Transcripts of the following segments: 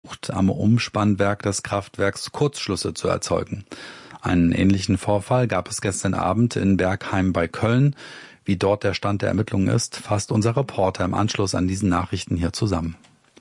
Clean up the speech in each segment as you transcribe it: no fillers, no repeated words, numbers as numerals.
versucht, am Umspannwerk des Kraftwerks Kurzschlüsse zu erzeugen. Einen ähnlichen Vorfall gab es gestern Abend in Bergheim bei Köln. Wie dort der Stand der Ermittlungen ist, fasst unser Reporter im Anschluss an diesen Nachrichten hier zusammen.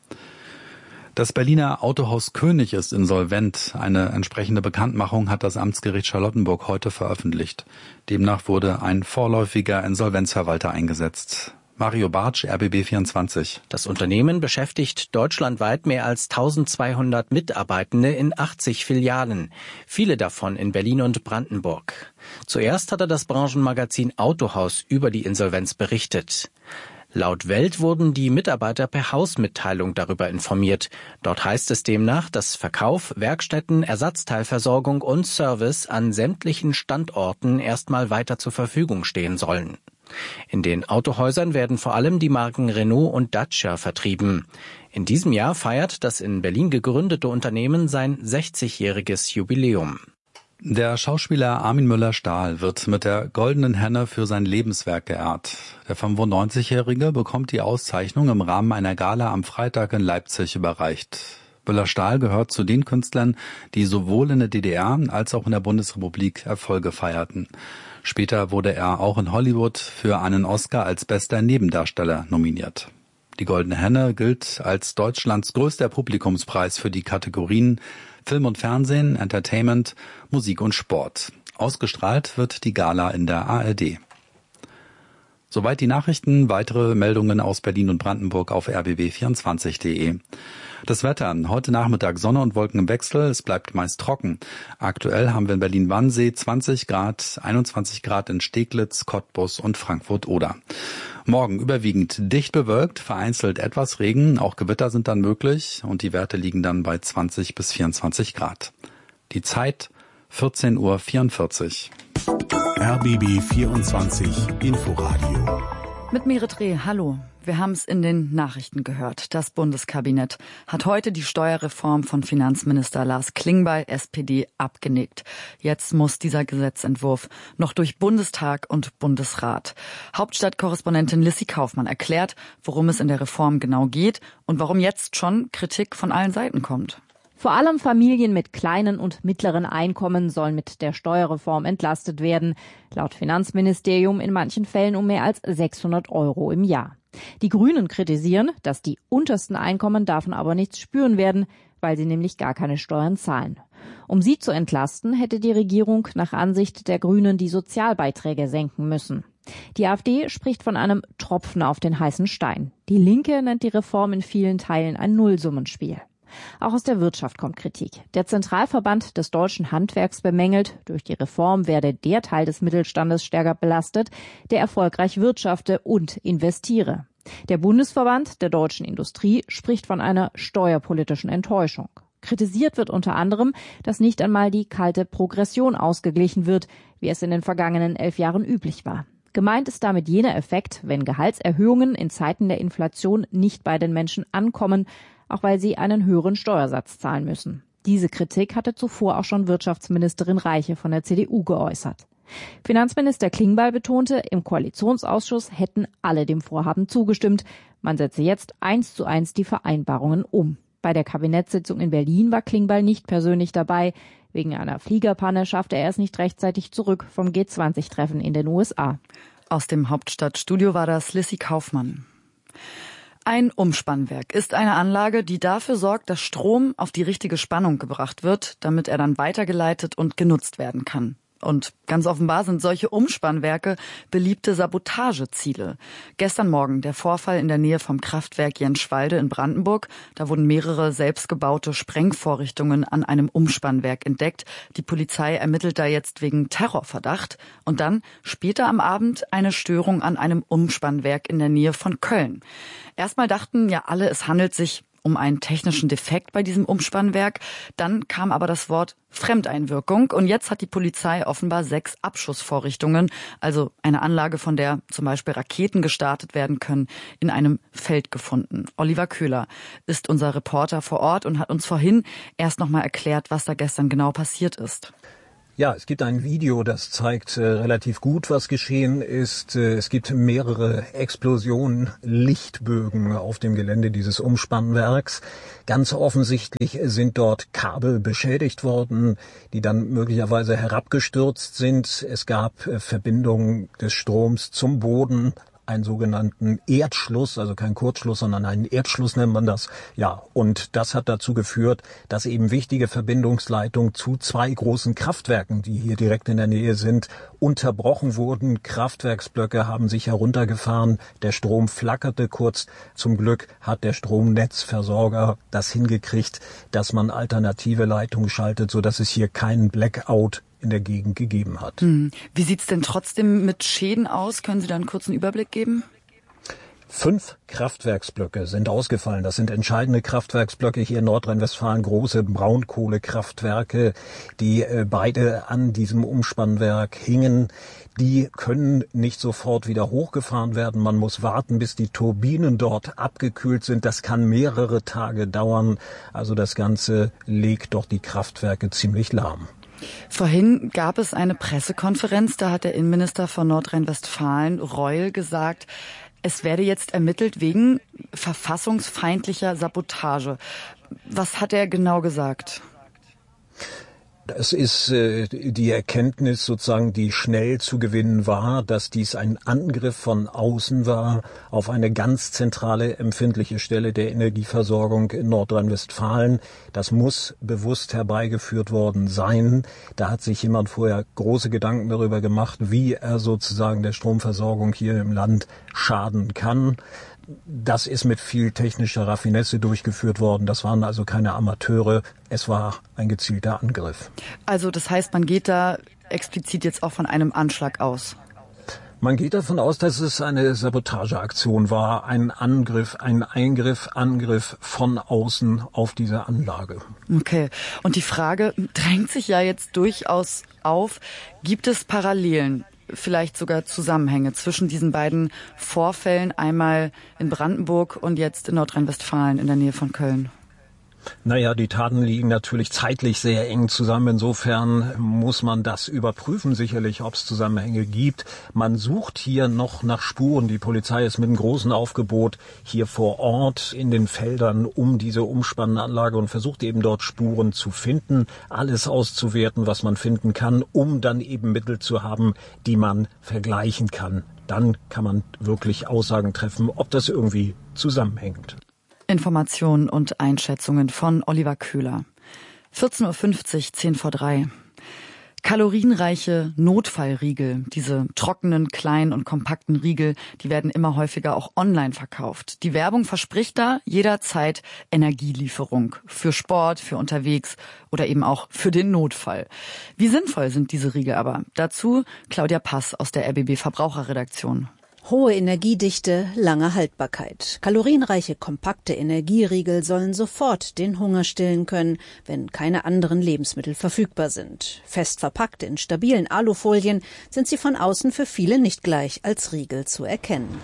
Das Berliner Autohaus König ist insolvent. Eine entsprechende Bekanntmachung hat das Amtsgericht Charlottenburg heute veröffentlicht. Demnach wurde ein vorläufiger Insolvenzverwalter eingesetzt. Mario Bartsch, RBB24. Das Unternehmen beschäftigt deutschlandweit mehr als 1200 Mitarbeitende in 80 Filialen, viele davon in Berlin und Brandenburg. Zuerst hatte das Branchenmagazin Autohaus über die Insolvenz berichtet. Laut Welt wurden die Mitarbeiter per Hausmitteilung darüber informiert. Dort heißt es demnach, dass Verkauf, Werkstätten, Ersatzteilversorgung und Service an sämtlichen Standorten erstmal weiter zur Verfügung stehen sollen. In den Autohäusern werden vor allem die Marken Renault und Dacia vertrieben. In diesem Jahr feiert das in Berlin gegründete Unternehmen sein 60-jähriges Jubiläum. Der Schauspieler Armin Müller-Stahl wird mit der Goldenen Henne für sein Lebenswerk geehrt. Der 95-Jährige bekommt die Auszeichnung im Rahmen einer Gala am Freitag in Leipzig überreicht. Müller-Stahl gehört zu den Künstlern, die sowohl in der DDR als auch in der Bundesrepublik Erfolge feierten. Später wurde er auch in Hollywood für einen Oscar als bester Nebendarsteller nominiert. Die Goldene Henne gilt als Deutschlands größter Publikumspreis für die Kategorien Film und Fernsehen, Entertainment, Musik und Sport. Ausgestrahlt wird die Gala in der ARD. Soweit die Nachrichten, weitere Meldungen aus Berlin und Brandenburg auf rbb24.de. Das Wetter, heute Nachmittag Sonne und Wolken im Wechsel, es bleibt meist trocken. Aktuell haben wir in Berlin-Wannsee 20 Grad, 21 Grad in Steglitz, Cottbus und Frankfurt-Oder. Morgen überwiegend dicht bewölkt, vereinzelt etwas Regen, auch Gewitter sind dann möglich und die Werte liegen dann bei 20 bis 24 Grad. Die Zeit 14:44 Uhr. RBB 24 Inforadio. Mit Merit Reh, hallo. Wir haben es in den Nachrichten gehört. Das Bundeskabinett hat heute die Steuerreform von Finanzminister Lars Klingbeil, SPD, abgenickt. Jetzt muss dieser Gesetzentwurf noch durch Bundestag und Bundesrat. Hauptstadtkorrespondentin Lissy Kaufmann erklärt, worum es in der Reform genau geht und warum jetzt schon Kritik von allen Seiten kommt. Vor allem Familien mit kleinen und mittleren Einkommen sollen mit der Steuerreform entlastet werden. Laut Finanzministerium in manchen Fällen um mehr als 600 € im Jahr. Die Grünen kritisieren, dass die untersten Einkommen davon aber nichts spüren werden, weil sie nämlich gar keine Steuern zahlen. Um sie zu entlasten, hätte die Regierung nach Ansicht der Grünen die Sozialbeiträge senken müssen. Die AfD spricht von einem Tropfen auf den heißen Stein. Die Linke nennt die Reform in vielen Teilen ein Nullsummenspiel. Auch aus der Wirtschaft kommt Kritik. Der Zentralverband des deutschen Handwerks bemängelt, durch die Reform werde der Teil des Mittelstandes stärker belastet, der erfolgreich wirtschafte und investiere. Der Bundesverband der deutschen Industrie spricht von einer steuerpolitischen Enttäuschung. Kritisiert wird unter anderem, dass nicht einmal die kalte Progression ausgeglichen wird, wie es in den vergangenen 11 Jahren üblich war. Gemeint ist damit jener Effekt, wenn Gehaltserhöhungen in Zeiten der Inflation nicht bei den Menschen ankommen, auch weil sie einen höheren Steuersatz zahlen müssen. Diese Kritik hatte zuvor auch schon Wirtschaftsministerin Reiche von der CDU geäußert. Finanzminister Klingbeil betonte, im Koalitionsausschuss hätten alle dem Vorhaben zugestimmt. Man setze jetzt 1:1 die Vereinbarungen um. Bei der Kabinettssitzung in Berlin war Klingbeil nicht persönlich dabei. Wegen einer Fliegerpanne schaffte er es nicht rechtzeitig zurück vom G20-Treffen in den USA. Aus dem Hauptstadtstudio war das Lissy Kaufmann. Ein Umspannwerk ist eine Anlage, die dafür sorgt, dass Strom auf die richtige Spannung gebracht wird, damit er dann weitergeleitet und genutzt werden kann. Und ganz offenbar sind solche Umspannwerke beliebte Sabotageziele. Gestern Morgen der Vorfall in der Nähe vom Kraftwerk Jenschwalde in Brandenburg. Da wurden mehrere selbstgebaute Sprengvorrichtungen an einem Umspannwerk entdeckt. Die Polizei ermittelt da jetzt wegen Terrorverdacht. Und dann später am Abend eine Störung an einem Umspannwerk in der Nähe von Köln. Erstmal dachten ja alle, es handelt sich um einen technischen Defekt bei diesem Umspannwerk. Dann kam aber das Wort Fremdeinwirkung und jetzt hat die Polizei offenbar 6 Abschussvorrichtungen, also eine Anlage, von der zum Beispiel Raketen gestartet werden können, in einem Feld gefunden. Oliver Köhler ist unser Reporter vor Ort und hat uns vorhin erst noch mal erklärt, was da gestern genau passiert ist. Ja, es gibt ein Video, das zeigt relativ gut, was geschehen ist. Es gibt mehrere Explosionen, Lichtbögen auf dem Gelände dieses Umspannwerks. Ganz offensichtlich sind dort Kabel beschädigt worden, die dann möglicherweise herabgestürzt sind. Es gab Verbindungen des Stroms zum Boden, einen sogenannten Erdschluss, also kein Kurzschluss, sondern einen Erdschluss nennt man das. Ja, und das hat dazu geführt, dass eben wichtige Verbindungsleitungen zu 2 großen Kraftwerken, die hier direkt in der Nähe sind, unterbrochen wurden. Kraftwerksblöcke haben sich heruntergefahren, der Strom flackerte kurz. Zum Glück hat der Stromnetzversorger das hingekriegt, dass man alternative Leitungen schaltet, sodass es hier keinen Blackout in der Gegend gegeben hat. Wie sieht's denn trotzdem mit Schäden aus? Können Sie da einen kurzen Überblick geben? 5 Kraftwerksblöcke sind ausgefallen. Das sind entscheidende Kraftwerksblöcke hier in Nordrhein-Westfalen, große Braunkohlekraftwerke, die beide an diesem Umspannwerk hingen. Die können nicht sofort wieder hochgefahren werden. Man muss warten, bis die Turbinen dort abgekühlt sind. Das kann mehrere Tage dauern. Also das Ganze legt doch die Kraftwerke ziemlich lahm. Vorhin gab es eine Pressekonferenz, da hat der Innenminister von Nordrhein-Westfalen, Reul, gesagt, es werde jetzt ermittelt wegen verfassungsfeindlicher Sabotage. Was hat er genau gesagt? Es ist die Erkenntnis sozusagen, die schnell zu gewinnen war, dass dies ein Angriff von außen war auf eine ganz zentrale, empfindliche Stelle der Energieversorgung in Nordrhein-Westfalen. Das muss bewusst herbeigeführt worden sein. Da hat sich jemand vorher große Gedanken darüber gemacht, wie er sozusagen der Stromversorgung hier im Land schaden kann. Das ist mit viel technischer Raffinesse durchgeführt worden. Das waren also keine Amateure. Es war ein gezielter Angriff. Also das heißt, man geht da explizit jetzt auch von einem Anschlag aus? Man geht davon aus, dass es eine Sabotageaktion war, ein Angriff von außen auf diese Anlage. Okay. Und die Frage drängt sich ja jetzt durchaus auf, gibt es Parallelen? Vielleicht sogar Zusammenhänge zwischen diesen beiden Vorfällen, einmal in Brandenburg und jetzt in Nordrhein-Westfalen in der Nähe von Köln? Naja, die Taten liegen natürlich zeitlich sehr eng zusammen. Insofern muss man das überprüfen, sicherlich, ob es Zusammenhänge gibt. Man sucht hier noch nach Spuren. Die Polizei ist mit einem großen Aufgebot hier vor Ort in den Feldern um diese Umspannanlage und versucht eben dort Spuren zu finden, alles auszuwerten, was man finden kann, um dann eben Mittel zu haben, die man vergleichen kann. Dann kann man wirklich Aussagen treffen, ob das irgendwie zusammenhängt. Informationen und Einschätzungen von Oliver Köhler. 14.50 Uhr, 10 vor 3. Kalorienreiche Notfallriegel, diese trockenen, kleinen und kompakten Riegel, die werden immer häufiger auch online verkauft. Die Werbung verspricht da jederzeit Energielieferung für Sport, für unterwegs oder eben auch für den Notfall. Wie sinnvoll sind diese Riegel aber? Dazu Claudia Pass aus der RBB Verbraucherredaktion. Hohe Energiedichte, lange Haltbarkeit. Kalorienreiche, kompakte Energieriegel sollen sofort den Hunger stillen können, wenn keine anderen Lebensmittel verfügbar sind. Fest verpackt in stabilen Alufolien sind sie von außen für viele nicht gleich als Riegel zu erkennen.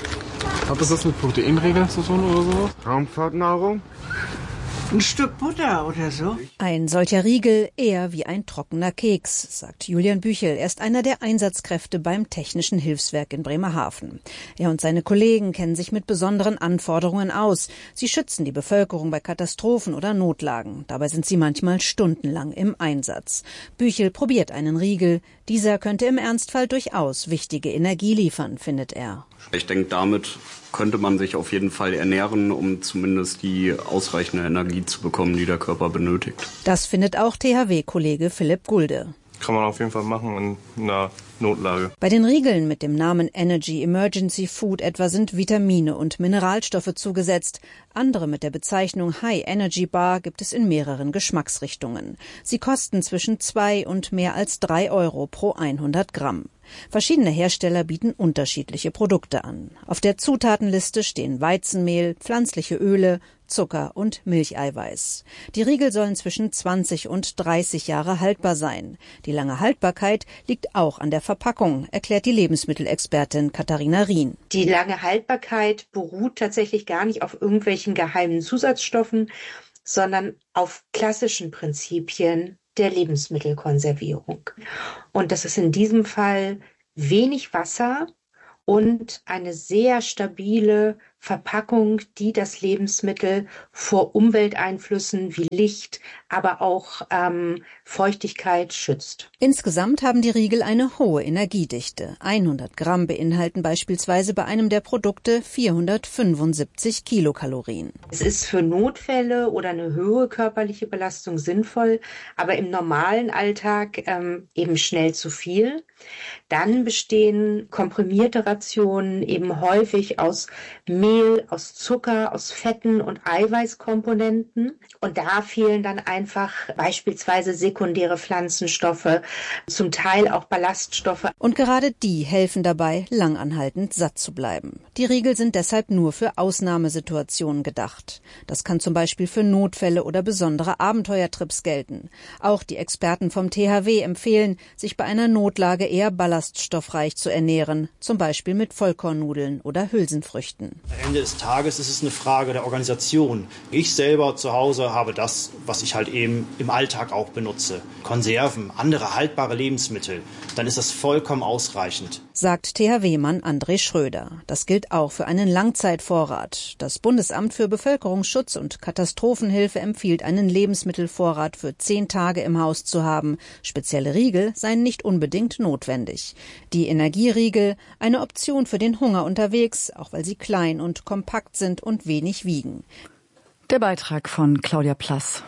Hat das was mit Proteinregeln zu tun oder so? Raumfahrtnahrung? Ein Stück Butter oder so? Ein solcher Riegel eher wie ein trockener Keks, sagt Julian Büchel. Er ist einer der Einsatzkräfte beim Technischen Hilfswerk in Bremerhaven. Er und seine Kollegen kennen sich mit besonderen Anforderungen aus. Sie schützen die Bevölkerung bei Katastrophen oder Notlagen. Dabei sind sie manchmal stundenlang im Einsatz. Büchel probiert einen Riegel. Dieser könnte im Ernstfall durchaus wichtige Energie liefern, findet er. Ich denke, damit könnte man sich auf jeden Fall ernähren, um zumindest die ausreichende Energie zu bekommen, die der Körper benötigt. Das findet auch THW-Kollege Philipp Gulde. Kann man auf jeden Fall machen in einer Notlage. Bei den Riegeln mit dem Namen Energy Emergency Food etwa sind Vitamine und Mineralstoffe zugesetzt. Andere mit der Bezeichnung High Energy Bar gibt es in mehreren Geschmacksrichtungen. Sie kosten zwischen 2 und mehr als 3 Euro pro 100 Gramm. Verschiedene Hersteller bieten unterschiedliche Produkte an. Auf der Zutatenliste stehen Weizenmehl, pflanzliche Öle, Zucker und Milcheiweiß. Die Riegel sollen zwischen 20 und 30 Jahre haltbar sein. Die lange Haltbarkeit liegt auch an der Verpackung, erklärt die Lebensmittelexpertin Katharina Rien. Die lange Haltbarkeit beruht tatsächlich gar nicht auf irgendwelchen geheimen Zusatzstoffen, sondern auf klassischen Prinzipien der Lebensmittelkonservierung. Und das ist in diesem Fall wenig Wasser und eine sehr stabile Verpackung, die das Lebensmittel vor Umwelteinflüssen wie Licht, aber auch Feuchtigkeit schützt. Insgesamt haben die Riegel eine hohe Energiedichte. 100 Gramm beinhalten beispielsweise bei einem der Produkte 475 Kilokalorien. Es ist für Notfälle oder eine höhere körperliche Belastung sinnvoll, aber im normalen Alltag eben schnell zu viel. Dann bestehen komprimierte Rationen eben häufig aus Mehl, aus Zucker, aus Fetten und Eiweißkomponenten. Und da fehlen dann einfach beispielsweise sekundäre Pflanzenstoffe, zum Teil auch Ballaststoffe. Und gerade die helfen dabei, langanhaltend satt zu bleiben. Die Riegel sind deshalb nur für Ausnahmesituationen gedacht. Das kann zum Beispiel für Notfälle oder besondere Abenteuertrips gelten. Auch die Experten vom THW empfehlen, sich bei einer Notlage eher ballaststoffreich zu ernähren, zum Beispiel mit Vollkornnudeln oder Hülsenfrüchten. Am Ende des Tages ist es eine Frage der Organisation. Ich selber zu Hause habe das, was ich halt eben im Alltag auch benutze. Konserven, andere haltbare Lebensmittel. Dann ist das vollkommen ausreichend. Sagt THW-Mann André Schröder. Das gilt auch für einen Langzeitvorrat. Das Bundesamt für Bevölkerungsschutz und Katastrophenhilfe empfiehlt, einen Lebensmittelvorrat für 10 Tage im Haus zu haben. Spezielle Riegel seien nicht unbedingt notwendig. Die Energieriegel, eine Option für den Hunger unterwegs, auch weil sie klein und kompakt sind und wenig wiegen. Der Beitrag von Claudia Plass.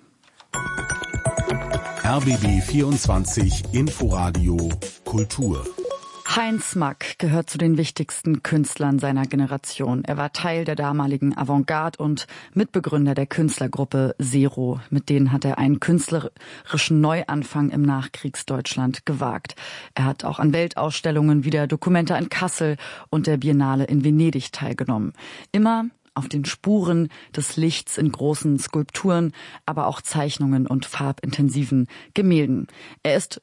RBB 24 Inforadio Kultur. Heinz Mack gehört zu den wichtigsten Künstlern seiner Generation. Er war Teil der damaligen Avantgarde und Mitbegründer der Künstlergruppe Zero. Mit denen hat er einen künstlerischen Neuanfang im Nachkriegsdeutschland gewagt. Er hat auch an Weltausstellungen wie der Documenta in Kassel und der Biennale in Venedig teilgenommen. Immer auf den Spuren des Lichts in großen Skulpturen, aber auch Zeichnungen und farbintensiven Gemälden. Er ist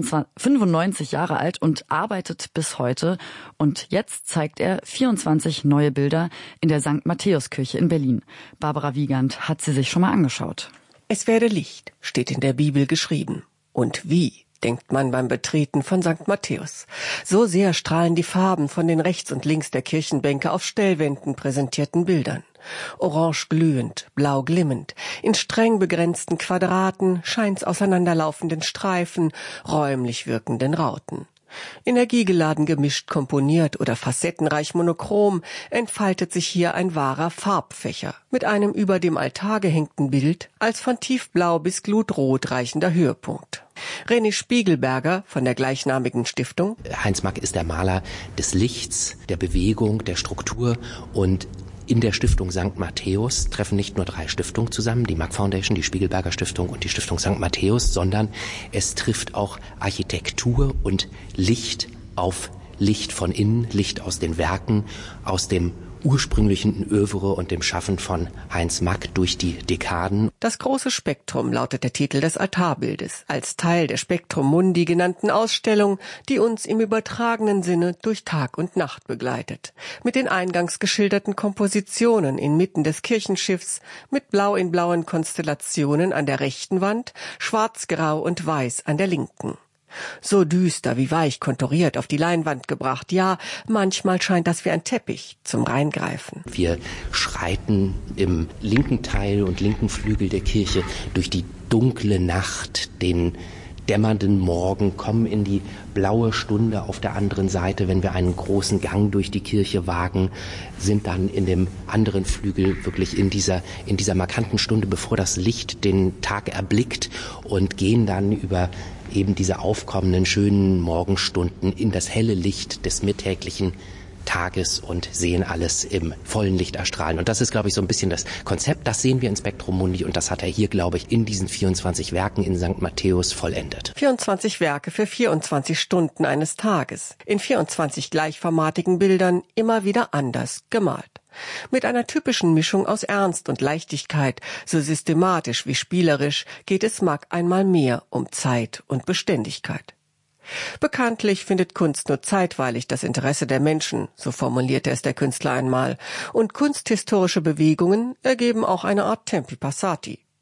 95 Jahre alt und arbeitet bis heute. Und jetzt zeigt er 24 neue Bilder in der St. Matthäuskirche in Berlin. Barbara Wiegand hat sie sich schon mal angeschaut. Es werde Licht, steht in der Bibel geschrieben. Und wie? Denkt man beim Betreten von St. Matthäus. So sehr strahlen die Farben von den rechts und links der Kirchenbänke auf Stellwänden präsentierten Bildern. Orange glühend, blau glimmend, in streng begrenzten Quadraten, scheins auseinanderlaufenden Streifen, räumlich wirkenden Rauten. Energiegeladen gemischt komponiert oder facettenreich monochrom entfaltet sich hier ein wahrer Farbfächer mit einem über dem Altar gehängten Bild als von tiefblau bis glutrot reichender Höhepunkt. René Spiegelberger von der gleichnamigen Stiftung. Heinz Mack ist der Maler des Lichts, der Bewegung, der Struktur und in der Stiftung St. Matthäus treffen nicht nur 3 Stiftungen zusammen, die Mack Foundation, die Spiegelberger Stiftung und die Stiftung St. Matthäus, sondern es trifft auch Architektur und Licht auf Licht von innen, Licht aus den Werken, aus dem ursprünglichen Œuvre und dem Schaffen von Heinz Mack durch die Dekaden. Das große Spektrum lautet der Titel des Altarbildes, als Teil der Spektrum Mundi genannten Ausstellung, die uns im übertragenen Sinne durch Tag und Nacht begleitet. Mit den eingangs geschilderten Kompositionen inmitten des Kirchenschiffs, mit blau in blauen Konstellationen an der rechten Wand, schwarz-grau und weiß an der linken. So düster wie weich konturiert auf die Leinwand gebracht. Ja, manchmal scheint das wie ein Teppich zum Reingreifen. Wir schreiten im linken Teil und linken Flügel der Kirche durch die dunkle Nacht, den dämmernden Morgen, kommen in die blaue Stunde auf der anderen Seite. Wenn wir einen großen Gang durch die Kirche wagen, sind dann in dem anderen Flügel wirklich in dieser markanten Stunde, bevor das Licht den Tag erblickt, und gehen dann über eben diese aufkommenden schönen Morgenstunden in das helle Licht des mittäglichen Tages und sehen alles im vollen Licht erstrahlen. Und das ist, glaube ich, so ein bisschen das Konzept. Das sehen wir in Spektrum Mundi und das hat er hier, glaube ich, in diesen 24 Werken in St. Matthäus vollendet. 24 Werke für 24 Stunden eines Tages. In 24 gleichformatigen Bildern immer wieder anders gemalt. Mit einer typischen Mischung aus Ernst und Leichtigkeit, so systematisch wie spielerisch, geht es Mack einmal mehr um Zeit und Beständigkeit. Bekanntlich findet Kunst nur zeitweilig das Interesse der Menschen, so formulierte es der Künstler einmal, und kunsthistorische Bewegungen ergeben auch eine Art Tempi Passati.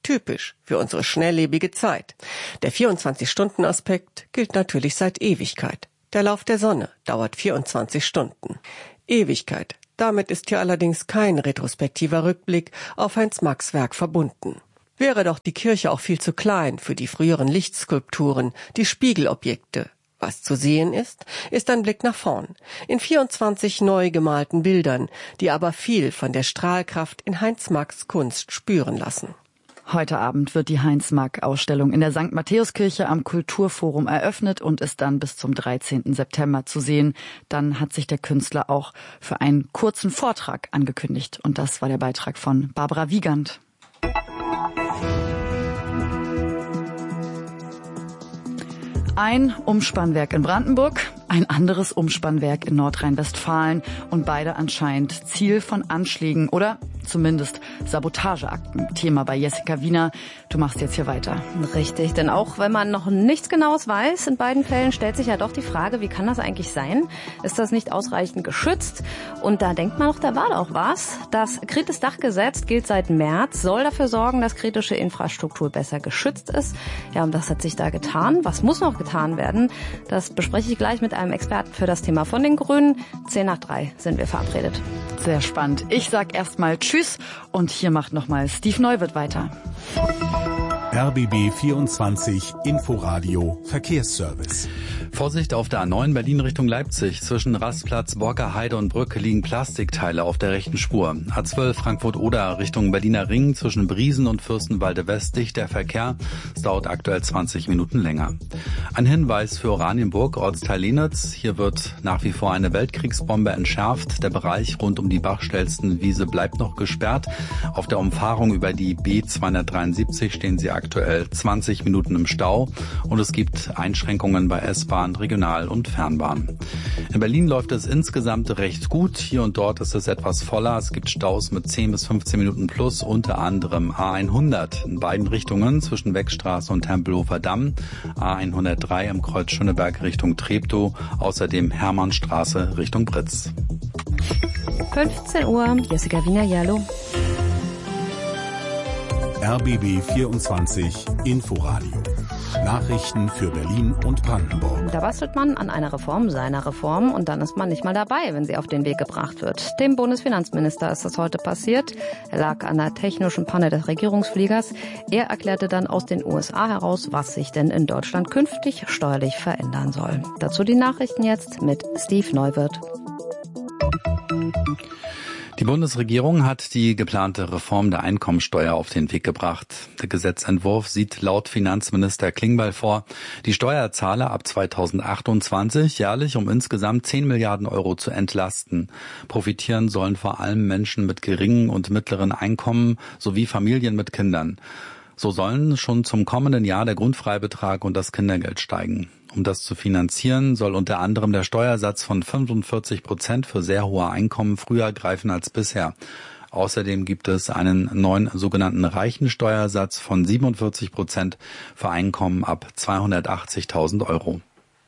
Typisch für unsere schnelllebige Zeit. Der 24-Stunden-Aspekt gilt natürlich seit Ewigkeit. Der Lauf der Sonne dauert 24 Stunden. Ewigkeit. Damit ist hier allerdings kein retrospektiver Rückblick auf Heinz Macks Werk verbunden. Wäre doch die Kirche auch viel zu klein für die früheren Lichtskulpturen, die Spiegelobjekte. Was zu sehen ist ein Blick nach vorn, in 24 neu gemalten Bildern, die aber viel von der Strahlkraft in Heinz Macks Kunst spüren lassen. Heute Abend wird die Heinz-Mack-Ausstellung in der St. Matthäuskirche am Kulturforum eröffnet und ist dann bis zum 13. September zu sehen. Dann hat sich der Künstler auch für einen kurzen Vortrag angekündigt. Und das war der Beitrag von Barbara Wiegand. Ein Umspannwerk in Brandenburg, ein anderes Umspannwerk in Nordrhein-Westfalen und beide anscheinend Ziel von Anschlägen oder zumindest Sabotageakten. Thema bei Jessica Wiener. Du machst jetzt hier weiter. Richtig, denn auch wenn man noch nichts Genaues weiß, in beiden Fällen stellt sich ja doch die Frage, wie kann das eigentlich sein? Ist das nicht ausreichend geschützt? Und da denkt man doch, da war doch was. Das Kritis-Dachgesetz gilt seit März, soll dafür sorgen, dass kritische Infrastruktur besser geschützt ist. Ja, und was hat sich da getan? Was muss noch getan werden? Das bespreche ich gleich mit einem Experten für das Thema von den Grünen. 2:10 sind wir verabredet. Sehr spannend. Ich sag erstmal Tschüss und hier macht nochmal Steve Neuwirth weiter. RBB 24 Inforadio Verkehrsservice. Vorsicht auf der A9 Berlin Richtung Leipzig. Zwischen Rastplatz, Borker-Heide und Brücke liegen Plastikteile auf der rechten Spur. A12 Frankfurt-Oder Richtung Berliner Ring zwischen Briesen und Fürstenwalde West dicht der Verkehr. Es dauert aktuell 20 Minuten länger. Ein Hinweis für Oranienburg, Ortsteil Lenitz. Hier wird nach wie vor eine Weltkriegsbombe entschärft. Der Bereich rund um die Bachstelzenwiese bleibt noch gesperrt. Auf der Umfahrung über die B273 stehen sie aktuell 20 Minuten im Stau und es gibt Einschränkungen bei S-Bahn, Regional- und Fernbahn. In Berlin läuft es insgesamt recht gut. Hier und dort ist es etwas voller. Es gibt Staus mit 10 bis 15 Minuten plus, unter anderem A100 in beiden Richtungen zwischen Wegstraße und Tempelhofer Damm, A103 im Kreuz Schöneberg Richtung Treptow, außerdem Hermannstraße Richtung Britz. 15 Uhr, Jessica Wiener, Jallo. RBB 24 Inforadio. Nachrichten für Berlin und Brandenburg. Da bastelt man an einer Reform seiner Reform und dann ist man nicht mal dabei, wenn sie auf den Weg gebracht wird. Dem Bundesfinanzminister ist das heute passiert. Er lag an der technischen Panne des Regierungsfliegers. Er erklärte dann aus den USA heraus, was sich denn in Deutschland künftig steuerlich verändern soll. Dazu die Nachrichten jetzt mit Steve Neuwirth. Die Bundesregierung hat die geplante Reform der Einkommensteuer auf den Weg gebracht. Der Gesetzentwurf sieht laut Finanzminister Klingbeil vor, die Steuerzahler ab 2028 jährlich um insgesamt 10 Milliarden Euro zu entlasten. Profitieren sollen vor allem Menschen mit geringen und mittleren Einkommen sowie Familien mit Kindern. So sollen schon zum kommenden Jahr der Grundfreibetrag und das Kindergeld steigen. Um das zu finanzieren, soll unter anderem der Steuersatz von 45% für sehr hohe Einkommen früher greifen als bisher. Außerdem gibt es einen neuen sogenannten Reichensteuersatz von 47% für Einkommen ab 280.000 Euro.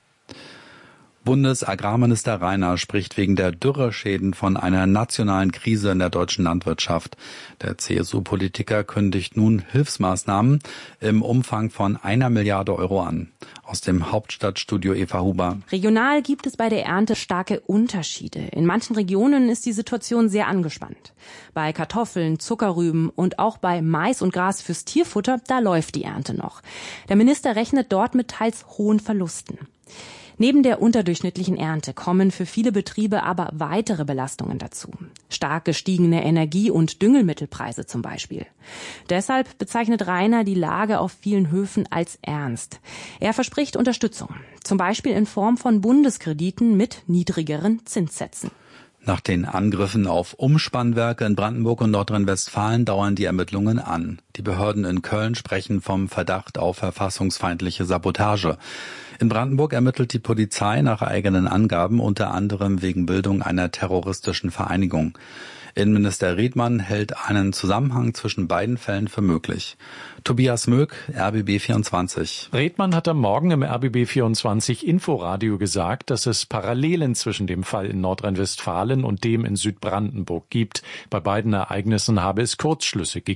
Bundesagrarminister Reiner spricht wegen der Dürreschäden von einer nationalen Krise in der deutschen Landwirtschaft. Der CSU-Politiker kündigt nun Hilfsmaßnahmen im Umfang von 1 Milliarde Euro an. Aus dem Hauptstadtstudio Eva Huber. Regional gibt es bei der Ernte starke Unterschiede. In manchen Regionen ist die Situation sehr angespannt. Bei Kartoffeln, Zuckerrüben und auch bei Mais und Gras fürs Tierfutter, da läuft die Ernte noch. Der Minister rechnet dort mit teils hohen Verlusten. Neben der unterdurchschnittlichen Ernte kommen für viele Betriebe aber weitere Belastungen dazu. Stark gestiegene Energie- und Düngemittelpreise zum Beispiel. Deshalb bezeichnet Reiner die Lage auf vielen Höfen als ernst. Er verspricht Unterstützung, zum Beispiel in Form von Bundeskrediten mit niedrigeren Zinssätzen. Nach den Angriffen auf Umspannwerke in Brandenburg und Nordrhein-Westfalen dauern die Ermittlungen an. Die Behörden in Köln sprechen vom Verdacht auf verfassungsfeindliche Sabotage. In Brandenburg ermittelt die Polizei nach eigenen Angaben unter anderem wegen Bildung einer terroristischen Vereinigung. Innenminister Riedmann hält einen Zusammenhang zwischen beiden Fällen für möglich. Tobias Möck, RBB 24. Riedmann hat am Morgen im RBB 24 Inforadio gesagt, dass es Parallelen zwischen dem Fall in Nordrhein-Westfalen und dem in Südbrandenburg gibt. Bei beiden Ereignissen habe es Kurzschlüsse gegeben.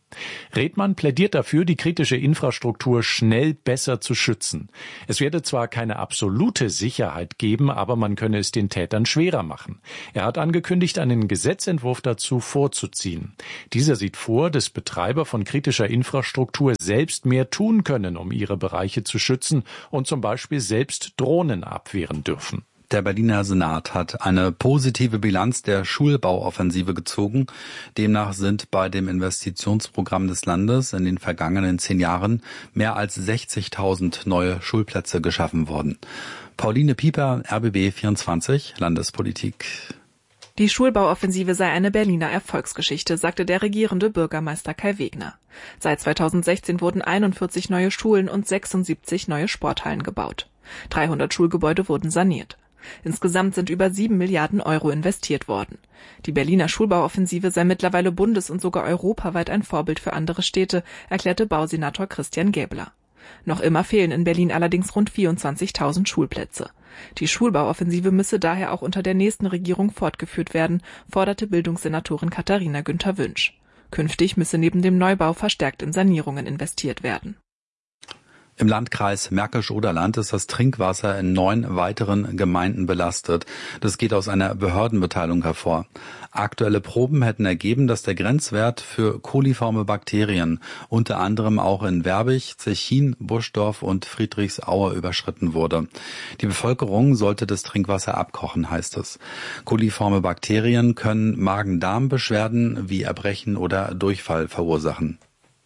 Redmann plädiert dafür, die kritische Infrastruktur schnell besser zu schützen. Es werde zwar keine absolute Sicherheit geben, aber man könne es den Tätern schwerer machen. Er hat angekündigt, einen Gesetzentwurf dazu vorzuziehen. Dieser sieht vor, dass Betreiber von kritischer Infrastruktur selbst mehr tun können, um ihre Bereiche zu schützen und zum Beispiel selbst Drohnen abwehren dürfen. Der Berliner Senat hat eine positive Bilanz der Schulbauoffensive gezogen. Demnach sind bei dem Investitionsprogramm des Landes in den vergangenen 10 Jahren mehr als 60.000 neue Schulplätze geschaffen worden. Pauline Pieper, RBB 24, Landespolitik. Die Schulbauoffensive sei eine Berliner Erfolgsgeschichte, sagte der regierende Bürgermeister Kai Wegner. Seit 2016 wurden 41 neue Schulen und 76 neue Sporthallen gebaut. 300 Schulgebäude wurden saniert. Insgesamt sind über 7 Milliarden Euro investiert worden. Die Berliner Schulbauoffensive sei mittlerweile bundes- und sogar europaweit ein Vorbild für andere Städte, erklärte Bausenator Christian Gäbler. Noch immer fehlen in Berlin allerdings rund 24.000 Schulplätze. Die Schulbauoffensive müsse daher auch unter der nächsten Regierung fortgeführt werden, forderte Bildungssenatorin Katharina Günther-Wünsch. Künftig müsse neben dem Neubau verstärkt in Sanierungen investiert werden. Im Landkreis Märkisch-Oderland ist das Trinkwasser in 9 weiteren Gemeinden belastet. Das geht aus einer Behördenmitteilung hervor. Aktuelle Proben hätten ergeben, dass der Grenzwert für coliforme Bakterien unter anderem auch in Werbig, Zechin, Buschdorf und Friedrichsaue überschritten wurde. Die Bevölkerung sollte das Trinkwasser abkochen, heißt es. Coliforme Bakterien können Magen-Darm-Beschwerden wie Erbrechen oder Durchfall verursachen.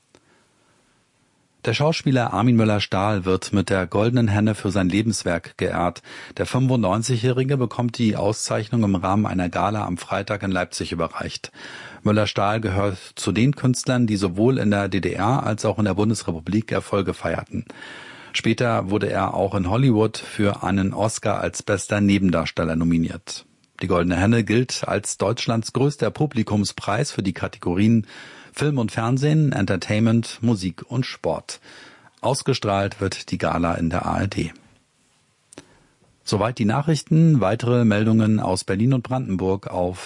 Der Schauspieler Armin Müller-Stahl wird mit der Goldenen Henne für sein Lebenswerk geehrt. Der 95-Jährige bekommt die Auszeichnung im Rahmen einer Gala am Freitag in Leipzig überreicht. Müller-Stahl gehört zu den Künstlern, die sowohl in der DDR als auch in der Bundesrepublik Erfolge feierten. Später wurde er auch in Hollywood für einen Oscar als bester Nebendarsteller nominiert. Die Goldene Henne gilt als Deutschlands größter Publikumspreis für die Kategorien Film und Fernsehen, Entertainment, Musik und Sport. Ausgestrahlt wird die Gala in der ARD. Soweit die Nachrichten. Weitere Meldungen aus Berlin und Brandenburg auf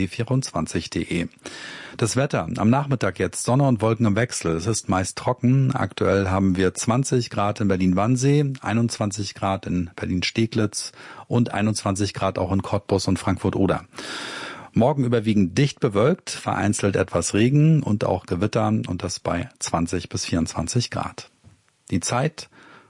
rbb24.de. Das Wetter. Am Nachmittag jetzt Sonne und Wolken im Wechsel. Es ist meist trocken. Aktuell haben wir 20 Grad in Berlin-Wannsee, 21 Grad in Berlin-Steglitz und 21 Grad auch in Cottbus und Frankfurt-Oder. Morgen überwiegend dicht bewölkt, vereinzelt etwas Regen und auch Gewitter und das bei 20 bis 24 Grad. Die Zeit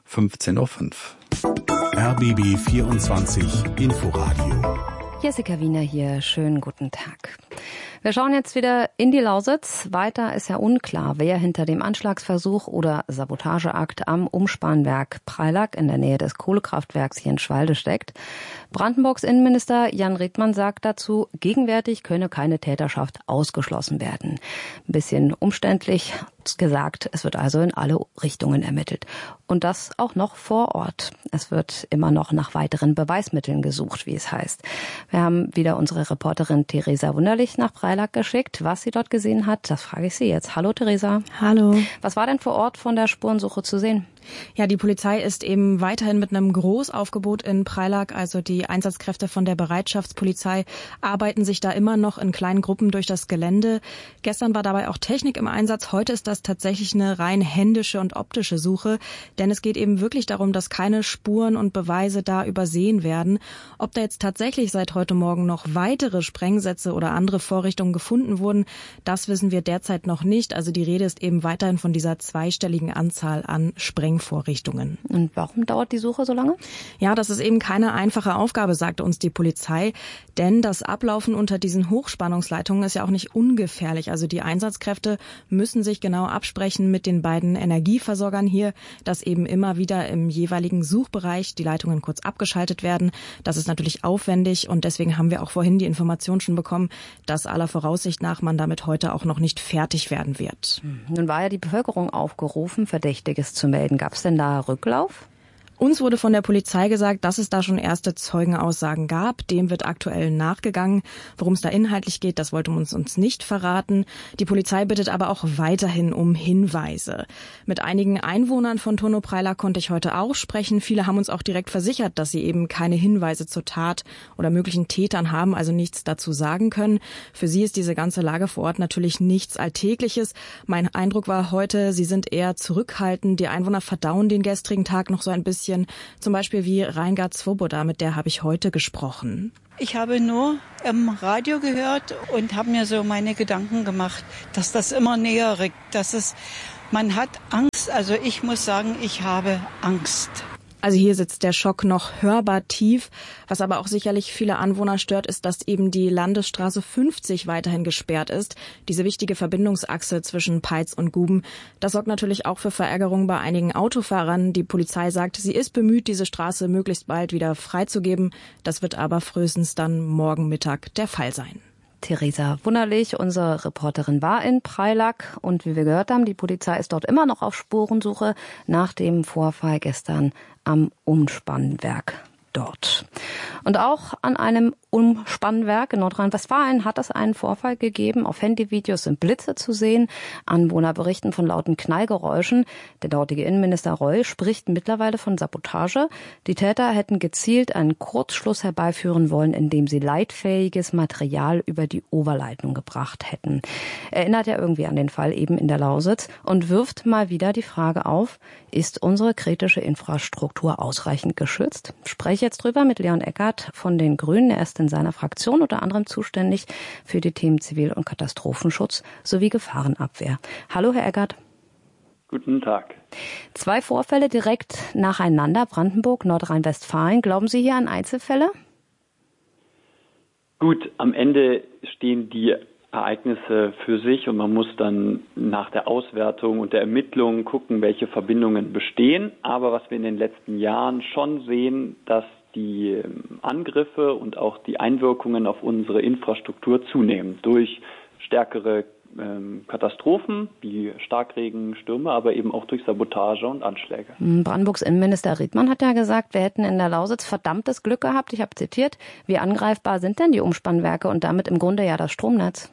15:05 Uhr. RBB 24 Inforadio. Jessica Wiener hier, schönen guten Tag. Wir schauen jetzt wieder in die Lausitz. Weiter ist ja unklar, wer hinter dem Anschlagsversuch oder Sabotageakt am Umspannwerk Preilack in der Nähe des Kohlekraftwerks hier in Schwalde steckt. Brandenburgs Innenminister Jan Redmann sagt dazu, gegenwärtig könne keine Täterschaft ausgeschlossen werden. Ein bisschen umständlich gesagt, es wird also in alle Richtungen ermittelt. Und das auch noch vor Ort. Es wird immer noch nach weiteren Beweismitteln gesucht, wie es heißt. Wir haben wieder unsere Reporterin Theresa Wunderlich nach Preilack geschickt. Was sie dort gesehen hat, das frage ich sie jetzt. Hallo Theresa. Hallo. Was war denn vor Ort von der Spurensuche zu sehen? Ja, die Polizei ist eben weiterhin mit einem Großaufgebot in Preilack, also die Einsatzkräfte von der Bereitschaftspolizei arbeiten sich da immer noch in kleinen Gruppen durch das Gelände. Gestern war dabei auch Technik im Einsatz. Heute ist das tatsächlich eine rein händische und optische Suche, denn es geht eben wirklich darum, dass keine Spuren und Beweise da übersehen werden. Ob da jetzt tatsächlich seit heute Morgen noch weitere Sprengsätze oder andere Vorrichtungen gefunden wurden, das wissen wir derzeit noch nicht. Also die Rede ist eben weiterhin von dieser zweistelligen Anzahl an Sprengvorrichtungen. Und warum dauert die Suche so lange? Ja, das ist eben keine einfache Aufgabe, sagte uns die Polizei, denn das Ablaufen unter diesen Hochspannungsleitungen ist ja auch nicht ungefährlich. Also die Einsatzkräfte müssen sich genau absprechen mit den beiden Energieversorgern hier, dass eben immer wieder im jeweiligen Suchbereich die Leitungen kurz abgeschaltet werden. Das ist natürlich aufwendig und deswegen haben wir auch vorhin die Information schon bekommen, dass aller Voraussicht nach man damit heute auch noch nicht fertig werden wird. Nun war ja die Bevölkerung aufgerufen, Verdächtiges zu melden. Gab es denn da Rücklauf? Uns wurde von der Polizei gesagt, dass es da schon erste Zeugenaussagen gab. Dem wird aktuell nachgegangen. Worum es da inhaltlich geht, das wollte man uns nicht verraten. Die Polizei bittet aber auch weiterhin um Hinweise. Mit einigen Einwohnern von Turnow-Preilack konnte ich heute auch sprechen. Viele haben uns auch direkt versichert, dass sie eben keine Hinweise zur Tat oder möglichen Tätern haben, also nichts dazu sagen können. Für sie ist diese ganze Lage vor Ort natürlich nichts Alltägliches. Mein Eindruck war heute, sie sind eher zurückhaltend. Die Einwohner verdauen den gestrigen Tag noch so ein bisschen. Zum Beispiel wie Reingard Svoboda, mit der habe ich heute gesprochen. Ich habe nur im Radio gehört und habe mir so meine Gedanken gemacht, dass das immer näher rückt. Man hat Angst, also ich muss sagen, ich habe Angst. Also hier sitzt der Schock noch hörbar tief. Was aber auch sicherlich viele Anwohner stört, ist, dass eben die Landesstraße 50 weiterhin gesperrt ist. Diese wichtige Verbindungsachse zwischen Peitz und Guben. Das sorgt natürlich auch für Verärgerung bei einigen Autofahrern. Die Polizei sagt, sie ist bemüht, diese Straße möglichst bald wieder freizugeben. Das wird aber frühestens dann morgen Mittag der Fall sein. Theresa Wunderlich, unsere Reporterin, war in Preilack und wie wir gehört haben, die Polizei ist dort immer noch auf Spurensuche nach dem Vorfall gestern am Umspannwerk dort. Und auch an einem Umspannwerk in Nordrhein-Westfalen hat es einen Vorfall gegeben. Auf Handyvideos sind Blitze zu sehen. Anwohner berichten von lauten Knallgeräuschen. Der dortige Innenminister Reul spricht mittlerweile von Sabotage. Die Täter hätten gezielt einen Kurzschluss herbeiführen wollen, indem sie leitfähiges Material über die Oberleitung gebracht hätten. Erinnert ja irgendwie an den Fall eben in der Lausitz und wirft mal wieder die Frage auf, ist unsere kritische Infrastruktur ausreichend geschützt? Spreche jetzt drüber mit Leon Eckert von den Grünen. Er ist in seiner Fraktion unter anderem zuständig für die Themen Zivil- und Katastrophenschutz sowie Gefahrenabwehr. Hallo, Herr Eckert. Guten Tag. 2 Vorfälle direkt nacheinander, Brandenburg, Nordrhein-Westfalen. Glauben Sie hier an Einzelfälle? Gut, am Ende stehen die Ereignisse für sich und man muss dann nach der Auswertung und der Ermittlung gucken, welche Verbindungen bestehen. Aber was wir in den letzten Jahren schon sehen, dass die Angriffe und auch die Einwirkungen auf unsere Infrastruktur zunehmen durch stärkere Katastrophen wie Starkregen, Stürme, aber eben auch durch Sabotage und Anschläge. Brandenburgs Innenminister Riedmann hat ja gesagt, wir hätten in der Lausitz verdammtes Glück gehabt. Ich habe zitiert, wie angreifbar sind denn die Umspannwerke und damit im Grunde ja das Stromnetz?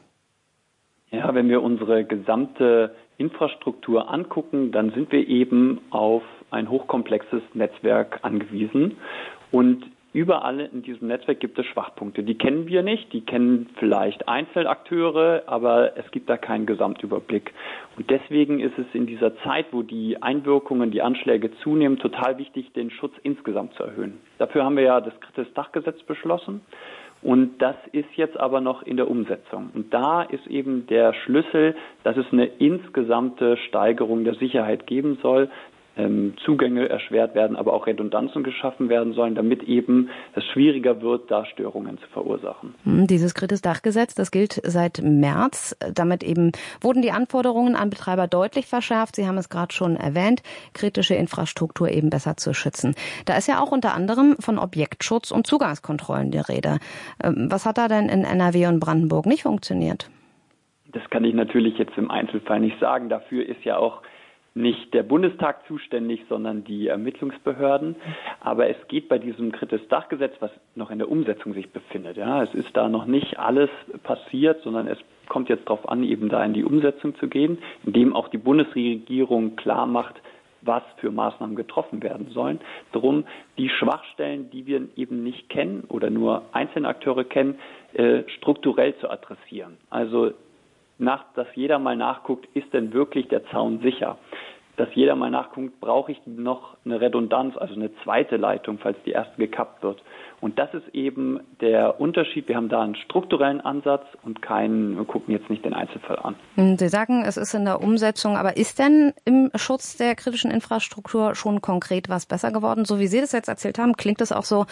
Ja, wenn wir unsere gesamte Infrastruktur angucken, dann sind wir eben auf ein hochkomplexes Netzwerk angewiesen. Und überall in diesem Netzwerk gibt es Schwachpunkte. Die kennen wir nicht, die kennen vielleicht Einzelakteure, aber es gibt da keinen Gesamtüberblick. Und deswegen ist es in dieser Zeit, wo die Einwirkungen, die Anschläge zunehmen, total wichtig, den Schutz insgesamt zu erhöhen. Dafür haben wir ja das Kritis-Dach-Gesetz beschlossen. Und das ist jetzt aber noch in der Umsetzung. Und da ist eben der Schlüssel, dass es eine insgesamte Steigerung der Sicherheit geben soll, Zugänge erschwert werden, aber auch Redundanzen geschaffen werden sollen, damit eben es schwieriger wird, da Störungen zu verursachen. Dieses Kritis-Dach-Gesetz, das gilt seit März. Damit eben wurden die Anforderungen an Betreiber deutlich verschärft. Sie haben es gerade schon erwähnt, kritische Infrastruktur eben besser zu schützen. Da ist ja auch unter anderem von Objektschutz und Zugangskontrollen die Rede. Was hat da denn in NRW und Brandenburg nicht funktioniert? Das kann ich natürlich jetzt im Einzelfall nicht sagen. Dafür ist ja auch nicht der Bundestag zuständig, sondern die Ermittlungsbehörden. Aber es geht bei diesem Kritis-Dach-Gesetz, was noch in der Umsetzung sich befindet. Ja, es ist da noch nicht alles passiert, sondern es kommt jetzt darauf an, eben da in die Umsetzung zu gehen, indem auch die Bundesregierung klar macht, was für Maßnahmen getroffen werden sollen. Darum die Schwachstellen, die wir eben nicht kennen oder nur einzelne Akteure kennen, strukturell zu adressieren. Also dass jeder mal nachguckt, ist denn wirklich der Zaun sicher? Dass jeder mal nachguckt, brauche ich noch eine Redundanz, also eine zweite Leitung, falls die erste gekappt wird. Und das ist eben der Unterschied. Wir haben da einen strukturellen Ansatz und wir gucken jetzt nicht den Einzelfall an. Sie sagen, es ist in der Umsetzung, aber ist denn im Schutz der kritischen Infrastruktur schon konkret was besser geworden? So wie Sie das jetzt erzählt haben, klingt es auch so,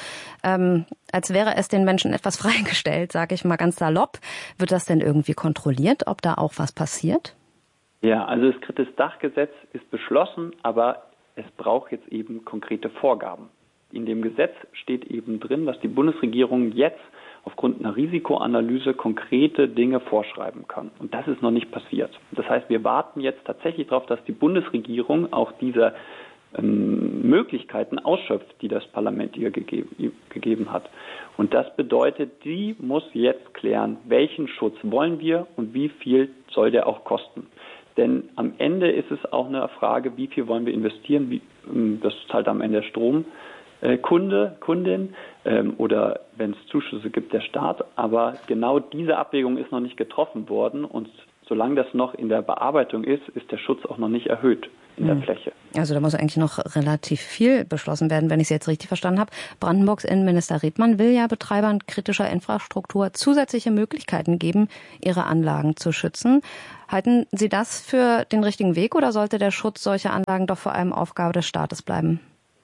als wäre es den Menschen etwas freigestellt, sage ich mal ganz salopp. Wird das denn irgendwie kontrolliert, ob da auch was passiert? Ja, also das Kritis-Dach-Gesetz ist beschlossen, aber es braucht jetzt eben konkrete Vorgaben. In dem Gesetz steht eben drin, dass die Bundesregierung jetzt aufgrund einer Risikoanalyse konkrete Dinge vorschreiben kann. Und das ist noch nicht passiert. Das heißt, wir warten jetzt tatsächlich darauf, dass die Bundesregierung auch diese Möglichkeiten ausschöpft, die das Parlament ihr gegeben hat. Und das bedeutet, die muss jetzt klären, welchen Schutz wollen wir und wie viel soll der auch kosten. Denn am Ende ist es auch eine Frage, wie viel wollen wir investieren, das zahlt am Ende der Kundin oder wenn es Zuschüsse gibt, der Staat. Aber genau diese Abwägung ist noch nicht getroffen worden und solange das noch in der Bearbeitung ist der Schutz auch noch nicht erhöht in der Fläche. Also da muss eigentlich noch relativ viel beschlossen werden, wenn ich es jetzt richtig verstanden habe. Brandenburgs Innenminister Redmann will ja Betreibern kritischer Infrastruktur zusätzliche Möglichkeiten geben, ihre Anlagen zu schützen. Halten Sie das für den richtigen Weg oder sollte der Schutz solcher Anlagen doch vor allem Aufgabe des Staates bleiben?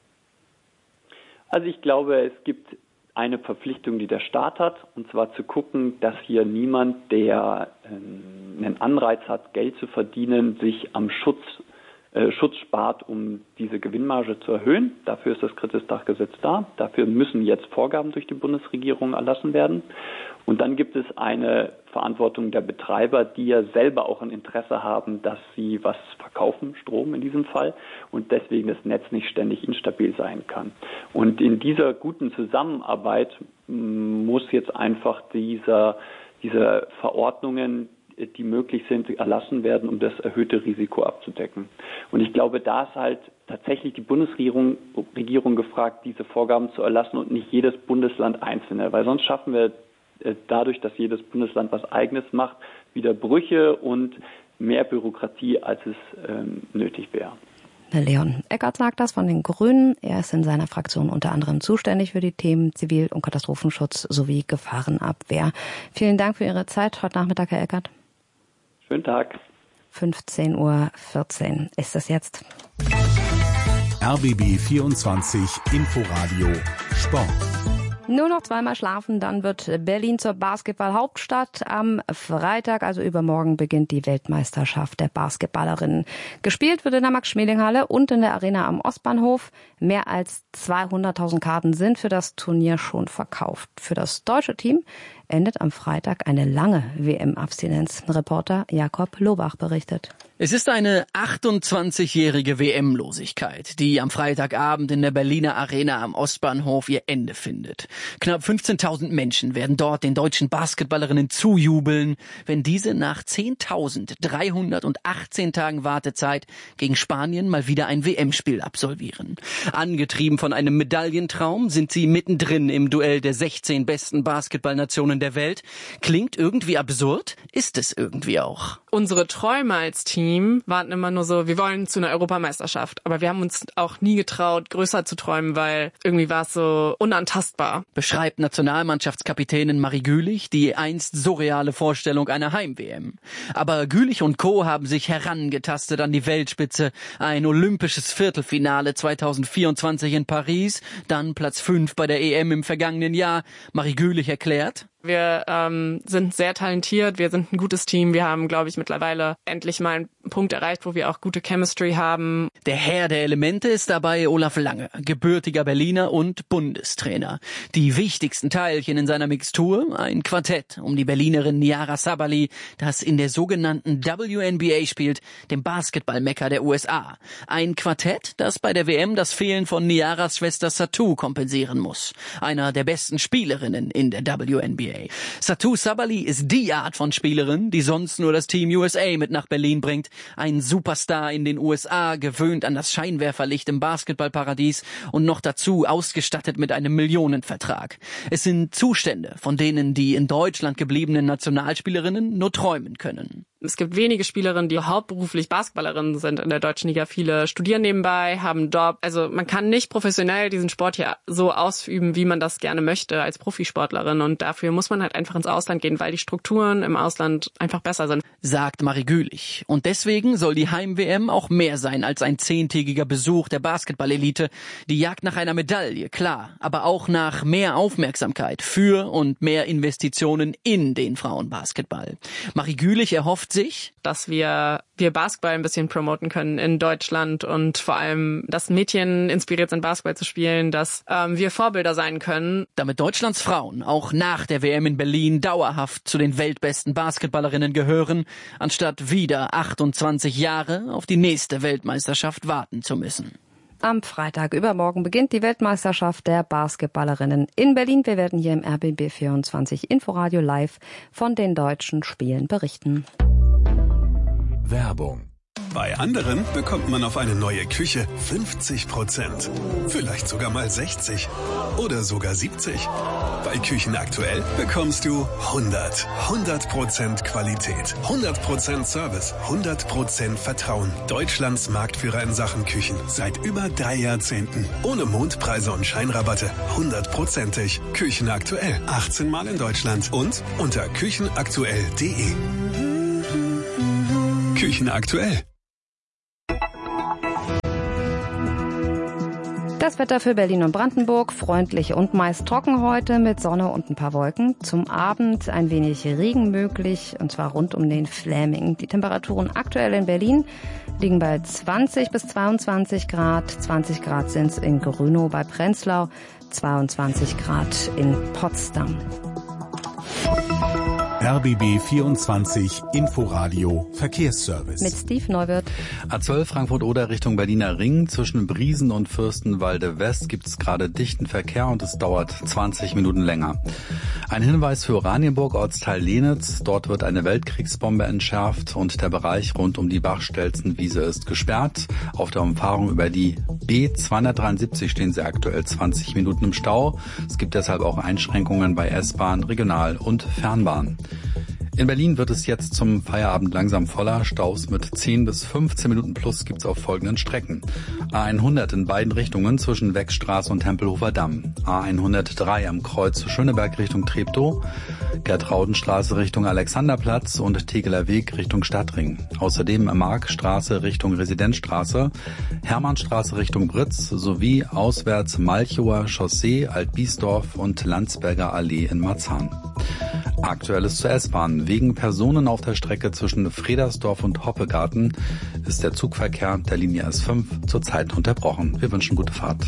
Also ich glaube, es gibt eine Verpflichtung, die der Staat hat, und zwar zu gucken, dass hier niemand, der einen Anreiz hat, Geld zu verdienen, sich am Schutz spart, um diese Gewinnmarge zu erhöhen. Dafür ist das Kritisdachgesetz da. Dafür müssen jetzt Vorgaben durch die Bundesregierung erlassen werden. Und dann gibt es eine Verantwortung der Betreiber, die ja selber auch ein Interesse haben, dass sie was verkaufen, Strom in diesem Fall, und deswegen das Netz nicht ständig instabil sein kann. Und in dieser guten Zusammenarbeit muss jetzt einfach diese Verordnungen, die möglich sind, erlassen werden, um das erhöhte Risiko abzudecken. Und ich glaube, da ist halt tatsächlich die Bundesregierung gefragt, diese Vorgaben zu erlassen und nicht jedes Bundesland einzelne, weil sonst schaffen wir dadurch, dass jedes Bundesland was Eigenes macht, wieder Brüche und mehr Bürokratie, als es nötig wäre. Leon Eckert sagt das von den Grünen. Er ist in seiner Fraktion unter anderem zuständig für die Themen Zivil- und Katastrophenschutz sowie Gefahrenabwehr. Vielen Dank für Ihre Zeit heute Nachmittag, Herr Eckert. Schönen Tag. 15:14 Uhr ist es jetzt. RBB 24 Inforadio Sport. Nur noch zweimal schlafen, dann wird Berlin zur Basketball-Hauptstadt. Am Freitag, also übermorgen, beginnt die Weltmeisterschaft der Basketballerinnen. Gespielt wird in der Max-Schmeling-Halle und in der Arena am Ostbahnhof. Mehr als 200.000 Karten sind für das Turnier schon verkauft. Für das deutsche Team endet am Freitag eine lange WM-Abstinenz. Reporter Jakob Lobach berichtet. Es ist eine 28-jährige WM-Losigkeit, die am Freitagabend in der Berliner Arena am Ostbahnhof ihr Ende findet. Knapp 15.000 Menschen werden dort den deutschen Basketballerinnen zujubeln, wenn diese nach 10.318 Tagen Wartezeit gegen Spanien mal wieder ein WM-Spiel absolvieren. Angetrieben von einem Medaillentraum sind sie mittendrin im Duell der 16 besten Basketballnationen der Welt. Klingt irgendwie absurd, ist es irgendwie auch. Unsere Träume als Team waren immer nur so, wir wollen zu einer Europameisterschaft. Aber wir haben uns auch nie getraut, größer zu träumen, weil irgendwie war es so unantastbar. Beschreibt Nationalmannschaftskapitänin Marie Gülich die einst surreale Vorstellung einer Heim-WM. Aber Gülich und Co. haben sich herangetastet an die Weltspitze. Ein olympisches Viertelfinale 2024 in Paris, dann Platz 5 bei der EM im vergangenen Jahr. Marie Gülich erklärt: Wir sind sehr talentiert, wir sind ein gutes Team, wir haben, glaube ich, mittlerweile endlich mal einen Punkt erreicht, wo wir auch gute Chemistry haben. Der Herr der Elemente ist dabei Olaf Lange, gebürtiger Berliner und Bundestrainer. Die wichtigsten Teilchen in seiner Mixtur, ein Quartett um die Berlinerin Niara Sabali, das in der sogenannten WNBA spielt, dem Basketball-Mekka der USA. Ein Quartett, das bei der WM das Fehlen von Niaras Schwester Satou kompensieren muss. Einer der besten Spielerinnen in der WNBA. Satou Sabali ist die Art von Spielerin, die sonst nur das Team USA mit nach Berlin bringt. Ein Superstar in den USA, gewöhnt an das Scheinwerferlicht im Basketballparadies und noch dazu ausgestattet mit einem Millionenvertrag. Es sind Zustände, von denen die in Deutschland gebliebenen Nationalspielerinnen nur träumen können. Es gibt wenige Spielerinnen, die hauptberuflich Basketballerinnen sind in der deutschen Liga. Viele studieren nebenbei, haben Job. Also man kann nicht professionell diesen Sport hier so ausüben, wie man das gerne möchte als Profisportlerin. Und dafür muss man halt einfach ins Ausland gehen, weil die Strukturen im Ausland einfach besser sind. Sagt Marie Gülich. Und deswegen soll die Heim-WM auch mehr sein als ein 10-tägiger Besuch der Basketballelite. Die Jagd nach einer Medaille, klar, aber auch nach mehr Aufmerksamkeit für und mehr Investitionen in den Frauenbasketball. Marie Gülich erhofft sich, dass wir Basketball ein bisschen promoten können in Deutschland und vor allem, dass Mädchen inspiriert sind, Basketball zu spielen, dass wir Vorbilder sein können. Damit Deutschlands Frauen auch nach der WM in Berlin dauerhaft zu den weltbesten Basketballerinnen gehören, anstatt wieder 28 Jahre auf die nächste Weltmeisterschaft warten zu müssen. Am Freitag übermorgen beginnt die Weltmeisterschaft der Basketballerinnen in Berlin. Wir werden hier im RBB24 Inforadio live von den deutschen Spielen berichten. Werbung. Bei anderen bekommt man auf eine neue Küche 50%. Vielleicht sogar mal 60 oder sogar 70. Bei Küchen aktuell bekommst du 100% Qualität, 100% Service, 100% Vertrauen. Deutschlands Marktführer in Sachen Küchen seit über 3 Jahrzehnten. Ohne Mondpreise und Scheinrabatte. 100%ig. Küchen aktuell. 18 Mal in Deutschland und unter küchenaktuell.de. Küchen aktuell. Das Wetter für Berlin und Brandenburg, freundlich und meist trocken heute mit Sonne und ein paar Wolken. Zum Abend ein wenig Regen möglich, und zwar rund um den Fläming. Die Temperaturen aktuell in Berlin liegen bei 20 bis 22 Grad. 20 Grad sind es in Grünow bei Prenzlau, 22 Grad in Potsdam. RBB 24 Inforadio Verkehrsservice. Mit Steve Neuwirth. A12 Frankfurt-Oder Richtung Berliner Ring. Zwischen Briesen und Fürstenwalde West gibt es gerade dichten Verkehr und es dauert 20 Minuten länger. Ein Hinweis für Oranienburg, Ortsteil Lenitz. Dort wird eine Weltkriegsbombe entschärft und der Bereich rund um die Bachstelzenwiese ist gesperrt. Auf der Umfahrung über die B273 stehen sie aktuell 20 Minuten im Stau. Es gibt deshalb auch Einschränkungen bei S-Bahn, Regional- und Fernbahn. In Berlin wird es jetzt zum Feierabend langsam voller. Staus mit 10 bis 15 Minuten plus gibt's auf folgenden Strecken. A100 in beiden Richtungen zwischen Weckstraße und Tempelhofer Damm. A103 am Kreuz Schöneberg Richtung Treptow. Gertraudenstraße Richtung Alexanderplatz und Tegeler Weg Richtung Stadtring. Außerdem Markstraße Richtung Residenzstraße, Hermannstraße Richtung Britz sowie auswärts Malchower Chaussee, Altbiesdorf und Landsberger Allee in Marzahn. Aktuelles zur S-Bahn. Wegen Personen auf der Strecke zwischen Fredersdorf und Hoppegarten ist der Zugverkehr der Linie S5 zurzeit unterbrochen. Wir wünschen gute Fahrt.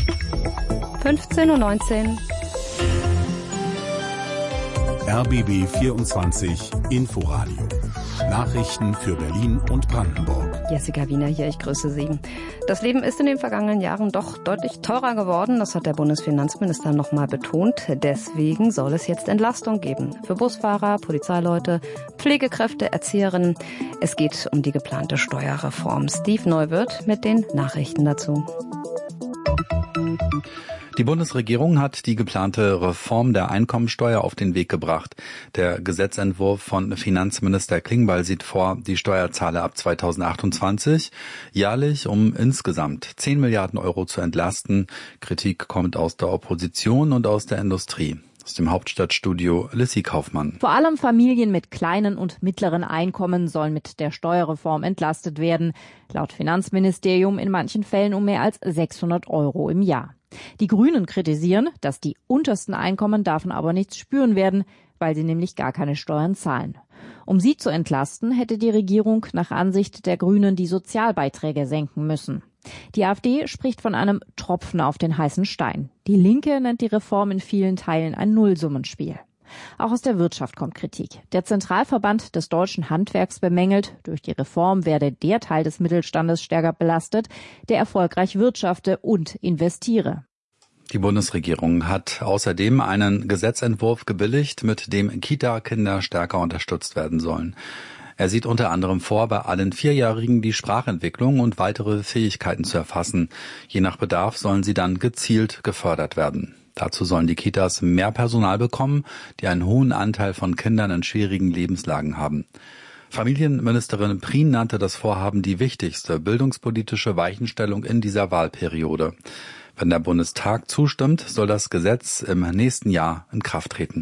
15:19 Uhr. RBB 24 Inforadio. Nachrichten für Berlin und Brandenburg. Jessica Wiener hier, ich grüße Sie. Das Leben ist in den vergangenen Jahren doch deutlich teurer geworden. Das hat der Bundesfinanzminister nochmal betont. Deswegen soll es jetzt Entlastung geben. Für Busfahrer, Polizeileute, Pflegekräfte, Erzieherinnen. Es geht um die geplante Steuerreform. Steve Neuwirth mit den Nachrichten dazu. Die Bundesregierung hat die geplante Reform der Einkommensteuer auf den Weg gebracht. Der Gesetzentwurf von Finanzminister Klingbeil sieht vor, die Steuerzahler ab 2028 jährlich um insgesamt 10 Milliarden Euro zu entlasten. Kritik kommt aus der Opposition und aus der Industrie. Aus dem Hauptstadtstudio Lissy Kaufmann. Vor allem Familien mit kleinen und mittleren Einkommen sollen mit der Steuerreform entlastet werden. Laut Finanzministerium in manchen Fällen um mehr als 600 Euro im Jahr. Die Grünen kritisieren, dass die untersten Einkommen davon aber nichts spüren werden, weil sie nämlich gar keine Steuern zahlen. Um sie zu entlasten, hätte die Regierung nach Ansicht der Grünen die Sozialbeiträge senken müssen. Die AfD spricht von einem Tropfen auf den heißen Stein. Die Linke nennt die Reform in vielen Teilen ein Nullsummenspiel. Auch aus der Wirtschaft kommt Kritik. Der Zentralverband des deutschen Handwerks bemängelt, durch die Reform werde der Teil des Mittelstandes stärker belastet, der erfolgreich wirtschafte und investiere. Die Bundesregierung hat außerdem einen Gesetzentwurf gebilligt, mit dem Kita-Kinder stärker unterstützt werden sollen. Er sieht unter anderem vor, bei allen 4-Jährigen die Sprachentwicklung und weitere Fähigkeiten zu erfassen. Je nach Bedarf sollen sie dann gezielt gefördert werden. Dazu sollen die Kitas mehr Personal bekommen, die einen hohen Anteil von Kindern in schwierigen Lebenslagen haben. Familienministerin Prien nannte das Vorhaben die wichtigste bildungspolitische Weichenstellung in dieser Wahlperiode. Wenn der Bundestag zustimmt, soll das Gesetz im nächsten Jahr in Kraft treten.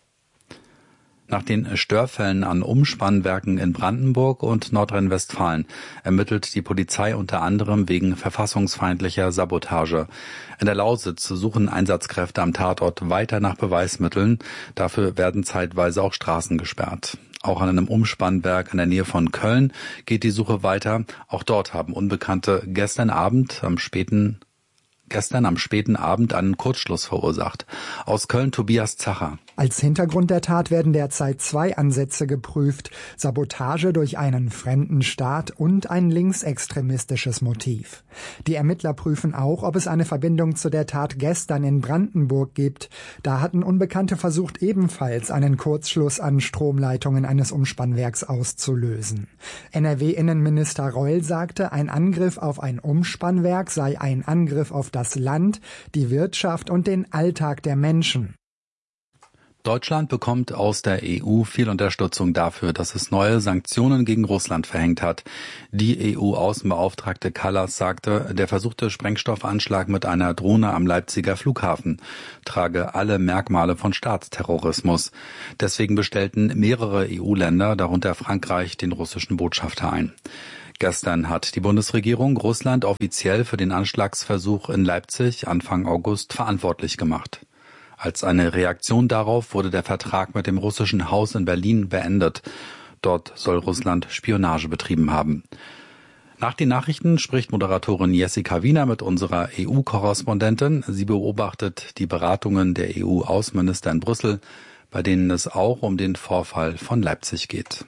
Nach den Störfällen an Umspannwerken in Brandenburg und Nordrhein-Westfalen ermittelt die Polizei unter anderem wegen verfassungsfeindlicher Sabotage. In der Lausitz suchen Einsatzkräfte am Tatort weiter nach Beweismitteln. Dafür werden zeitweise auch Straßen gesperrt. Auch an einem Umspannwerk in der Nähe von Köln geht die Suche weiter. Auch dort haben Unbekannte gestern am späten Abend einen Kurzschluss verursacht. Aus Köln Tobias Zacher. Als Hintergrund der Tat werden derzeit 2 Ansätze geprüft: Sabotage durch einen fremden Staat und ein linksextremistisches Motiv. Die Ermittler prüfen auch, ob es eine Verbindung zu der Tat gestern in Brandenburg gibt. Da hatten Unbekannte versucht, ebenfalls einen Kurzschluss an Stromleitungen eines Umspannwerks auszulösen. NRW-Innenminister Reul sagte, ein Angriff auf ein Umspannwerk sei ein Angriff auf das Land, die Wirtschaft und den Alltag der Menschen. Deutschland bekommt aus der EU viel Unterstützung dafür, dass es neue Sanktionen gegen Russland verhängt hat. Die EU-Außenbeauftragte Kallas sagte, der versuchte Sprengstoffanschlag mit einer Drohne am Leipziger Flughafen trage alle Merkmale von Staatsterrorismus. Deswegen bestellten mehrere EU-Länder, darunter Frankreich, den russischen Botschafter ein. Gestern hat die Bundesregierung Russland offiziell für den Anschlagsversuch in Leipzig Anfang August verantwortlich gemacht. Als eine Reaktion darauf wurde der Vertrag mit dem russischen Haus in Berlin beendet. Dort soll Russland Spionage betrieben haben. Nach den Nachrichten spricht Moderatorin Jessica Wiener mit unserer EU-Korrespondentin. Sie beobachtet die Beratungen der EU-Außenminister in Brüssel, bei denen es auch um den Vorfall von Leipzig geht.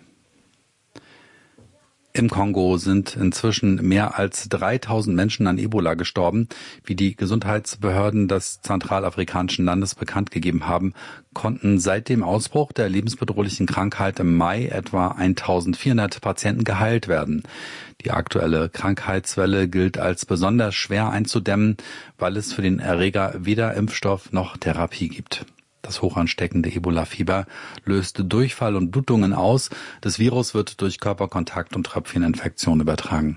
Im Kongo sind inzwischen mehr als 3000 Menschen an Ebola gestorben. Wie die Gesundheitsbehörden des zentralafrikanischen Landes bekannt gegeben haben, konnten seit dem Ausbruch der lebensbedrohlichen Krankheit im Mai etwa 1400 Patienten geheilt werden. Die aktuelle Krankheitswelle gilt als besonders schwer einzudämmen, weil es für den Erreger weder Impfstoff noch Therapie gibt. Das hochansteckende Ebola-Fieber löst Durchfall und Blutungen aus. Das Virus wird durch Körperkontakt und Tröpfcheninfektion übertragen.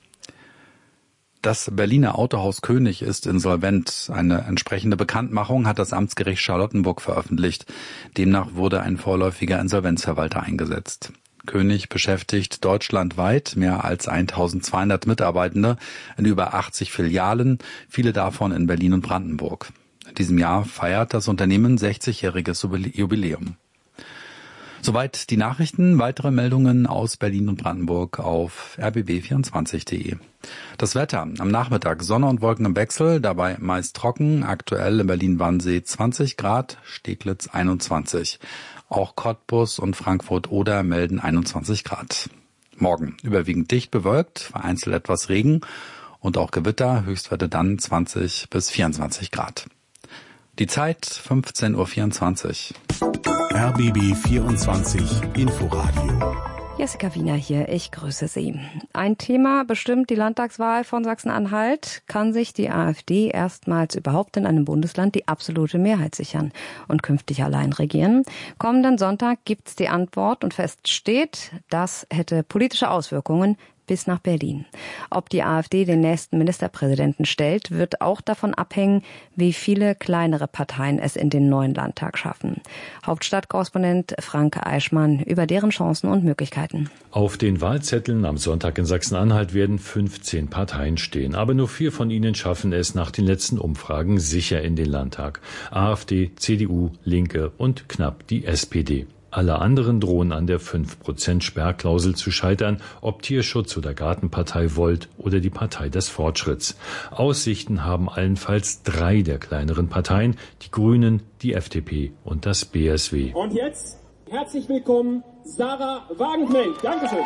Das Berliner Autohaus König ist insolvent. Eine entsprechende Bekanntmachung hat das Amtsgericht Charlottenburg veröffentlicht. Demnach wurde ein vorläufiger Insolvenzverwalter eingesetzt. König beschäftigt deutschlandweit mehr als 1200 Mitarbeitende in über 80 Filialen, viele davon in Berlin und Brandenburg. In diesem Jahr feiert das Unternehmen 60-jähriges Jubiläum. Soweit die Nachrichten. Weitere Meldungen aus Berlin und Brandenburg auf rbb24.de. Das Wetter. Am Nachmittag Sonne und Wolken im Wechsel, dabei meist trocken. Aktuell in Berlin-Wannsee 20 Grad, Steglitz 21. Auch Cottbus und Frankfurt-Oder melden 21 Grad. Morgen überwiegend dicht bewölkt, vereinzelt etwas Regen und auch Gewitter, Höchstwerte dann 20 bis 24 Grad. Die Zeit 15.24 Uhr. RBB 24 Inforadio. Jessica Wiener hier, ich grüße Sie. Ein Thema bestimmt die Landtagswahl von Sachsen-Anhalt. Kann sich die AfD erstmals überhaupt in einem Bundesland die absolute Mehrheit sichern und künftig allein regieren? Kommenden Sonntag gibt's die Antwort und fest steht, das hätte politische Auswirkungen bis nach Berlin. Ob die AfD den nächsten Ministerpräsidenten stellt, wird auch davon abhängen, wie viele kleinere Parteien es in den neuen Landtag schaffen. Hauptstadtkorrespondent Frank Eichmann über deren Chancen und Möglichkeiten. Auf den Wahlzetteln am Sonntag in Sachsen-Anhalt werden 15 Parteien stehen. Aber nur 4 von ihnen schaffen es nach den letzten Umfragen sicher in den Landtag. AfD, CDU, Linke und knapp die SPD. Alle anderen drohen an der 5% Sperrklausel zu scheitern, ob Tierschutz oder Gartenpartei Volt oder die Partei des Fortschritts. Aussichten haben allenfalls 3 der kleineren Parteien, die Grünen, die FDP und das BSW. Und jetzt herzlich willkommen, Sarah Wagenknecht. Dankeschön.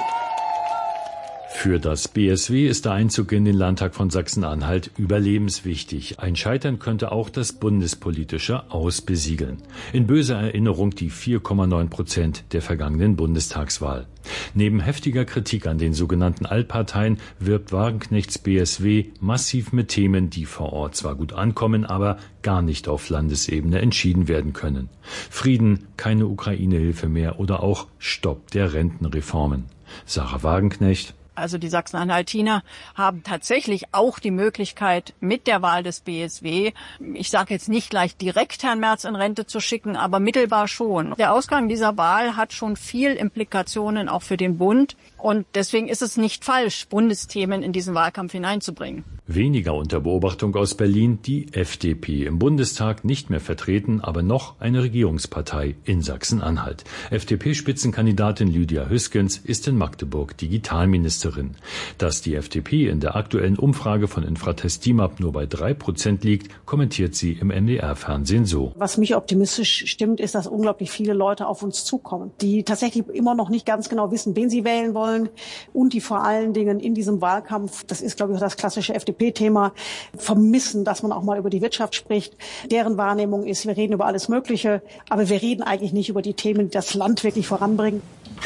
Für das BSW ist der Einzug in den Landtag von Sachsen-Anhalt überlebenswichtig. Ein Scheitern könnte auch das bundespolitische Aus besiegeln. In böser Erinnerung die 4,9% der vergangenen Bundestagswahl. Neben heftiger Kritik an den sogenannten Altparteien wirbt Wagenknechts BSW massiv mit Themen, die vor Ort zwar gut ankommen, aber gar nicht auf Landesebene entschieden werden können. Frieden, keine Ukraine-Hilfe mehr oder auch Stopp der Rentenreformen. Sarah Wagenknecht. Also die Sachsen-Anhaltiner haben tatsächlich auch die Möglichkeit, mit der Wahl des BSW, ich sage jetzt nicht gleich direkt Herrn Merz in Rente zu schicken, aber mittelbar schon. Der Ausgang dieser Wahl hat schon viel Implikationen auch für den Bund. Und deswegen ist es nicht falsch, Bundesthemen in diesen Wahlkampf hineinzubringen. Weniger unter Beobachtung aus Berlin die FDP. Im Bundestag nicht mehr vertreten, aber noch eine Regierungspartei in Sachsen-Anhalt. FDP-Spitzenkandidatin Lydia Hüskens ist in Magdeburg Digitalministerin. Dass die FDP in der aktuellen Umfrage von Infratest DIMAP nur bei 3% liegt, kommentiert sie im NDR-Fernsehen so. Was mich optimistisch stimmt, ist, dass unglaublich viele Leute auf uns zukommen, die tatsächlich immer noch nicht ganz genau wissen, wen sie wählen wollen und die vor allen Dingen in diesem Wahlkampf, das ist, glaube ich, das klassische FDP-Thema, vermissen, dass man auch mal über die Wirtschaft spricht. Deren Wahrnehmung ist, wir reden über alles Mögliche, aber wir reden eigentlich nicht über die Themen, die das Land wirklich voranbringen.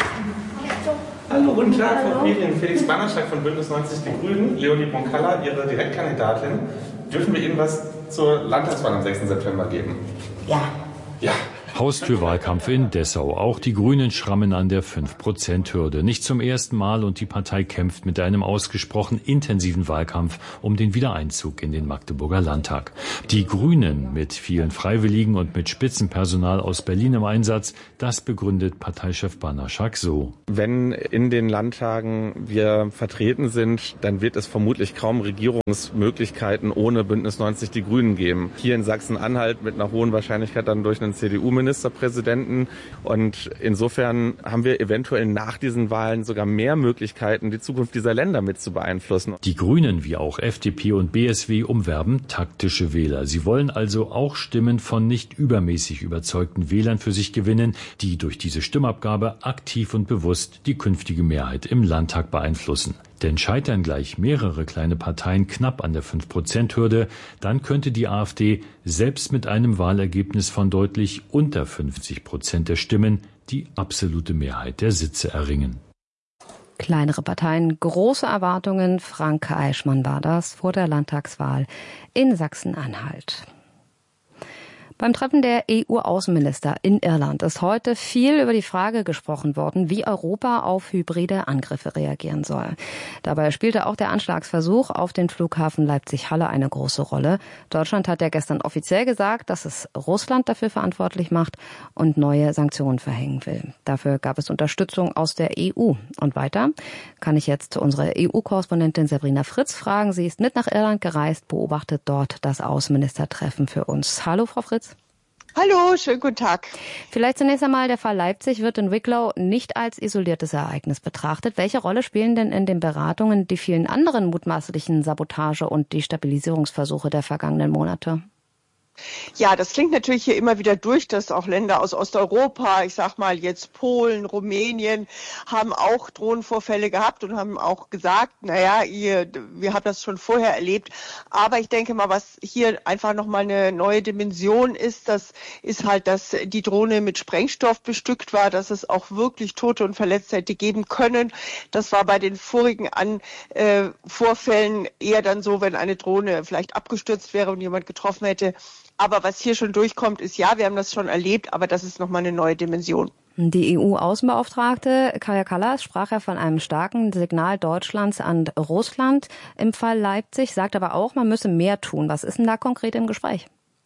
Hallo, guten Tag, Frau Medien. Felix Bannerschlag von Bündnis 90 Die Grünen, Leonie Bonkalla, Ihre Direktkandidatin. Dürfen wir Ihnen was zur Landtagswahl am 6. September geben? Ja. Ja. Haustürwahlkampf in Dessau. Auch die Grünen schrammen an der 5%-Hürde. Nicht zum ersten Mal und die Partei kämpft mit einem ausgesprochen intensiven Wahlkampf um den Wiedereinzug in den Magdeburger Landtag. Die Grünen mit vielen Freiwilligen und mit Spitzenpersonal aus Berlin im Einsatz, das begründet Parteichef Bannerschlag so. Wenn in den Landtagen wir vertreten sind, dann wird es vermutlich kaum Regierungsmöglichkeiten ohne Bündnis 90 Die Grünen geben. Hier in Sachsen-Anhalt mit einer hohen Wahrscheinlichkeit dann durch einen CDU-Ministerpräsidenten. Und insofern haben wir eventuell nach diesen Wahlen sogar mehr Möglichkeiten, die Zukunft dieser Länder mit zu beeinflussen. Die Grünen wie auch FDP und BSW umwerben taktische Wähler. Sie wollen also auch Stimmen von nicht übermäßig überzeugten Wählern für sich gewinnen, die durch diese Stimmabgabe aktiv und bewusst die künftige Mehrheit im Landtag beeinflussen. Denn scheitern gleich mehrere kleine Parteien knapp an der 5%-Hürde, dann könnte die AfD selbst mit einem Wahlergebnis von deutlich unter 50% der Stimmen die absolute Mehrheit der Sitze erringen. Kleinere Parteien, große Erwartungen. Frank Eichmann war das vor der Landtagswahl in Sachsen-Anhalt. Beim Treffen der EU-Außenminister in Irland ist heute viel über die Frage gesprochen worden, wie Europa auf hybride Angriffe reagieren soll. Dabei spielte auch der Anschlagsversuch auf den Flughafen Leipzig-Halle eine große Rolle. Deutschland hat ja gestern offiziell gesagt, dass es Russland dafür verantwortlich macht und neue Sanktionen verhängen will. Dafür gab es Unterstützung aus der EU. Und weiter kann ich jetzt unsere EU-Korrespondentin Sabrina Fritz fragen. Sie ist mit nach Irland gereist, beobachtet dort das Außenministertreffen für uns. Hallo, Frau Fritz. Hallo, schönen guten Tag. Vielleicht zunächst einmal, der Fall Leipzig wird in Wicklow nicht als isoliertes Ereignis betrachtet. Welche Rolle spielen denn in den Beratungen die vielen anderen mutmaßlichen Sabotage- und Destabilisierungsversuche der vergangenen Monate? Ja, das klingt natürlich hier immer wieder durch, dass auch Länder aus Osteuropa, ich sag mal jetzt Polen, Rumänien, haben auch Drohnenvorfälle gehabt und haben auch gesagt, naja, wir haben das schon vorher erlebt. Aber ich denke mal, was hier einfach nochmal eine neue Dimension ist, das ist halt, dass die Drohne mit Sprengstoff bestückt war, dass es auch wirklich Tote und Verletzte hätte geben können. Das war bei den vorigen Vorfällen eher dann so, wenn eine Drohne vielleicht abgestürzt wäre und jemand getroffen hätte. Aber was hier schon durchkommt, ist, ja, wir haben das schon erlebt, aber das ist nochmal eine neue Dimension. Die EU-Außenbeauftragte Kaja Kallas sprach ja von einem starken Signal Deutschlands an Russland im Fall Leipzig, sagt aber auch, man müsse mehr tun. Was ist denn da konkret im Gespräch?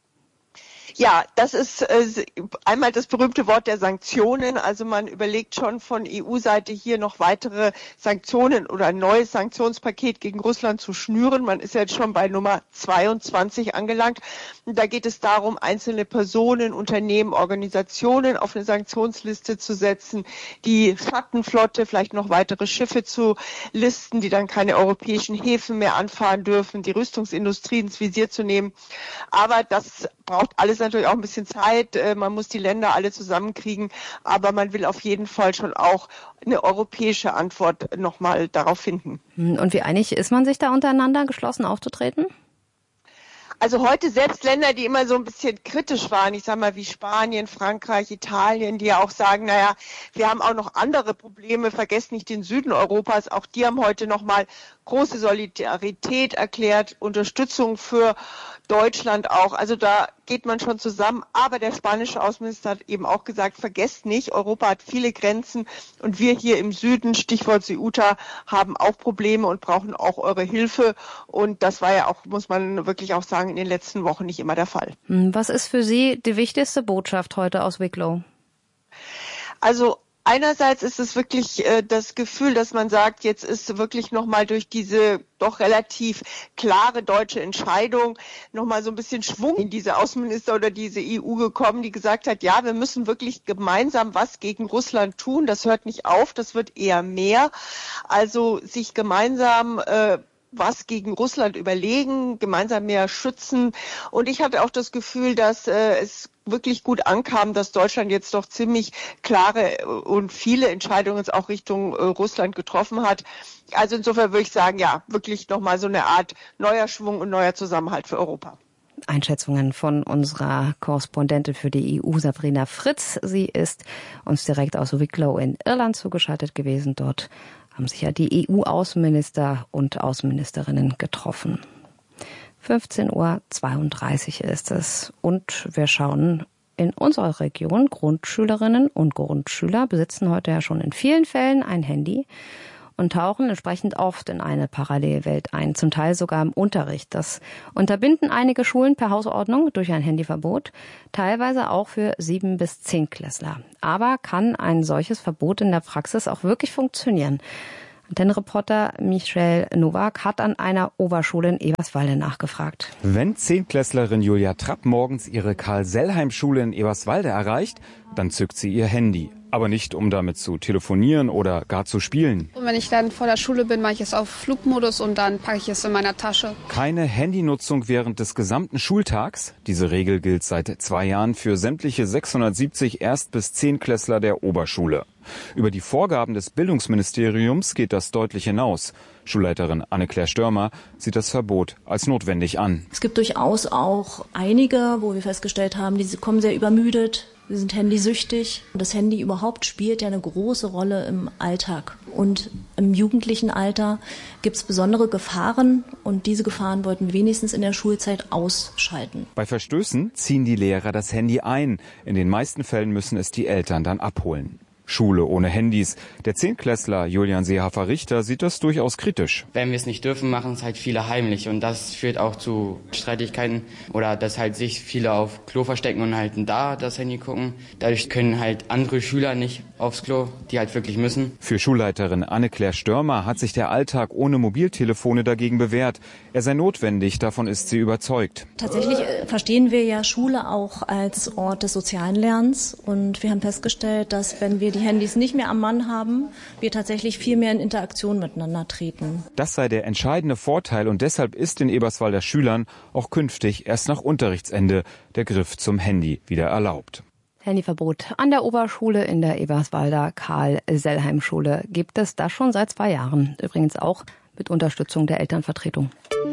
Ja, das ist einmal das berühmte Wort der Sanktionen. Also man überlegt schon von EU-Seite hier noch weitere Sanktionen oder ein neues Sanktionspaket gegen Russland zu schnüren. Man ist jetzt schon bei Nummer 22 angelangt. Und da geht es darum, einzelne Personen, Unternehmen, Organisationen auf eine Sanktionsliste zu setzen, die Schattenflotte, vielleicht noch weitere Schiffe zu listen, die dann keine europäischen Häfen mehr anfahren dürfen, die Rüstungsindustrie ins Visier zu nehmen. Aber das braucht alles natürlich auch ein bisschen Zeit. Man muss die Länder alle zusammenkriegen, aber man will auf jeden Fall schon auch eine europäische Antwort nochmal darauf finden. Und wie einig ist man sich da untereinander, geschlossen aufzutreten? Also heute selbst Länder, die immer so ein bisschen kritisch waren, ich sag mal wie Spanien, Frankreich, Italien, die ja auch sagen, naja, wir haben auch noch andere Probleme, vergesst nicht den Süden Europas, auch die haben heute nochmal große Solidarität erklärt, Unterstützung für Deutschland auch. Also da geht man schon zusammen. Aber der spanische Außenminister hat eben auch gesagt, vergesst nicht, Europa hat viele Grenzen und wir hier im Süden, Stichwort Ceuta, haben auch Probleme und brauchen auch eure Hilfe. Und das war ja auch, muss man wirklich auch sagen, in den letzten Wochen nicht immer der Fall. Was ist für Sie die wichtigste Botschaft heute aus Wicklow? Also Einerseits ist es wirklich das Gefühl, dass man sagt, jetzt ist wirklich nochmal durch diese doch relativ klare deutsche Entscheidung nochmal so ein bisschen Schwung in diese Außenminister oder diese EU gekommen, die gesagt hat, ja, wir müssen wirklich gemeinsam was gegen Russland tun. Das hört nicht auf, das wird eher mehr. Also sich gemeinsam was gegen Russland überlegen, gemeinsam mehr schützen. Und ich hatte auch das Gefühl, dass es wirklich gut ankam, dass Deutschland jetzt doch ziemlich klare und viele Entscheidungen auch Richtung Russland getroffen hat. Also insofern würde ich sagen, ja, wirklich nochmal so eine Art neuer Schwung und neuer Zusammenhalt für Europa. Einschätzungen von unserer Korrespondentin für die EU, Sabrina Fritz. Sie ist uns direkt aus Wicklow in Irland zugeschaltet gewesen. Dort haben sich ja die EU-Außenminister und Außenministerinnen getroffen. 15:32 Uhr ist es und wir schauen in unserer Region. Grundschülerinnen und Grundschüler besitzen heute ja schon in vielen Fällen ein Handy und tauchen entsprechend oft in eine Parallelwelt ein, zum Teil sogar im Unterricht. Das unterbinden einige Schulen per Hausordnung durch ein Handyverbot, teilweise auch für 7- bis 10-Klässler. Aber kann ein solches Verbot in der Praxis auch wirklich funktionieren? Antennenreporter Michel Nowak hat an einer Oberschule in Eberswalde nachgefragt. Wenn 10-Klässlerin Julia Trapp morgens ihre Karl-Sellheim-Schule in Eberswalde erreicht, dann zückt sie ihr Handy. Aber nicht, um damit zu telefonieren oder gar zu spielen. Und wenn ich dann vor der Schule bin, mache ich es auf Flugmodus und dann packe ich es in meiner Tasche. Keine Handynutzung während des gesamten Schultags. Diese Regel gilt seit 2 Jahren für sämtliche 670 Erst- bis 10-Klässler der Oberschule. Über die Vorgaben des Bildungsministeriums geht das deutlich hinaus. Schulleiterin Anne-Claire Störmer sieht das Verbot als notwendig an. Es gibt durchaus auch einige, wo wir festgestellt haben, die kommen sehr übermüdet. Sie sind handysüchtig. Das Handy überhaupt spielt ja eine große Rolle im Alltag. Und im jugendlichen Alter gibt es besondere Gefahren. Und diese Gefahren wollten wir wenigstens in der Schulzeit ausschalten. Bei Verstößen ziehen die Lehrer das Handy ein. In den meisten Fällen müssen es die Eltern dann abholen. Schule ohne Handys. Der 10-Klässler Julian Seehafer-Richter sieht das durchaus kritisch. Wenn wir es nicht dürfen, machen es halt viele heimlich und das führt auch zu Streitigkeiten oder dass halt sich viele auf Klo verstecken und halt da das Handy gucken. Dadurch können halt andere Schüler nicht aufs Klo, die halt wirklich müssen. Für Schulleiterin Anne-Claire Störmer hat sich der Alltag ohne Mobiltelefone dagegen bewährt. Er sei notwendig, davon ist sie überzeugt. Tatsächlich verstehen wir ja Schule auch als Ort des sozialen Lernens und wir haben festgestellt, dass wenn wir die Handys nicht mehr am Mann haben, wir tatsächlich viel mehr in Interaktion miteinander treten. Das sei der entscheidende Vorteil und deshalb ist den Eberswalder Schülern auch künftig erst nach Unterrichtsende der Griff zum Handy wieder erlaubt. Handyverbot an der Oberschule in der Eberswalder Karl-Sellheim-Schule gibt es das schon seit 2 Jahren. Übrigens auch mit Unterstützung der Elternvertretung.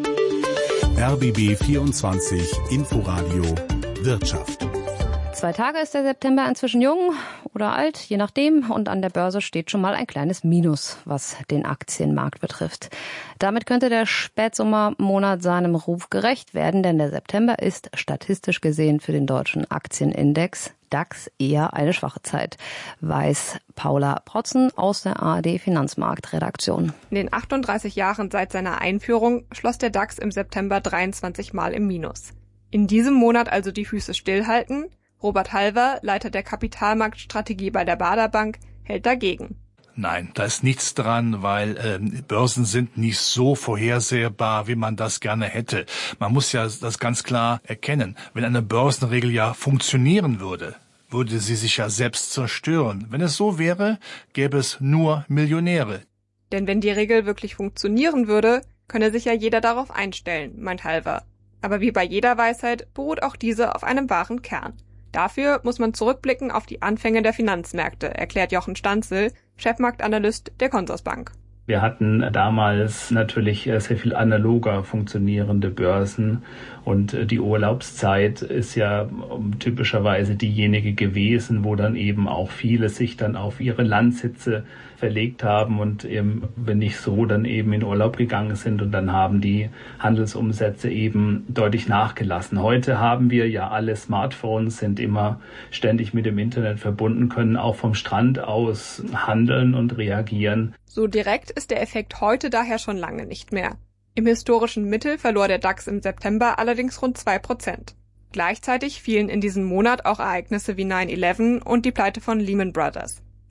RBB 24 Inforadio Wirtschaft. 2 Tage ist der September inzwischen jung oder alt, je nachdem. Und an der Börse steht schon mal ein kleines Minus, was den Aktienmarkt betrifft. Damit könnte der Spätsommermonat seinem Ruf gerecht werden, denn der September ist statistisch gesehen für den deutschen Aktienindex DAX eher eine schwache Zeit, weiß Paula Protzen aus der ARD Finanzmarktredaktion. In den 38 Jahren seit seiner Einführung schloss der DAX im September 23 Mal im Minus. In diesem Monat also die Füße stillhalten? Robert Halver, Leiter der Kapitalmarktstrategie bei der Baader Bank, hält dagegen. Nein, da ist nichts dran, weil Börsen sind nicht so vorhersehbar, wie man das gerne hätte. Man muss ja das ganz klar erkennen. Wenn eine Börsenregel ja funktionieren würde, würde sie sich ja selbst zerstören. Wenn es so wäre, gäbe es nur Millionäre. Denn wenn die Regel wirklich funktionieren würde, könne sich ja jeder darauf einstellen, meint Halver. Aber wie bei jeder Weisheit beruht auch diese auf einem wahren Kern. Dafür muss man zurückblicken auf die Anfänge der Finanzmärkte, erklärt Jochen Stanzel, Chefmarktanalyst der Consorsbank. Wir hatten damals natürlich sehr viel analoger funktionierende Börsen und die Urlaubszeit ist ja typischerweise diejenige gewesen, wo dann eben auch viele sich dann auf ihre Landsitze verlegt haben und eben, wenn nicht so, dann eben in Urlaub gegangen sind und dann haben die Handelsumsätze eben deutlich nachgelassen. Heute haben wir ja alle Smartphones, sind immer ständig mit dem Internet verbunden, können auch vom Strand aus handeln und reagieren. So direkt ist der Effekt heute daher schon lange nicht mehr. Im historischen Mittel verlor der DAX im September allerdings rund 2%. Gleichzeitig fielen in diesem Monat auch Ereignisse wie 9/11 und die Pleite von Lehman Brothers.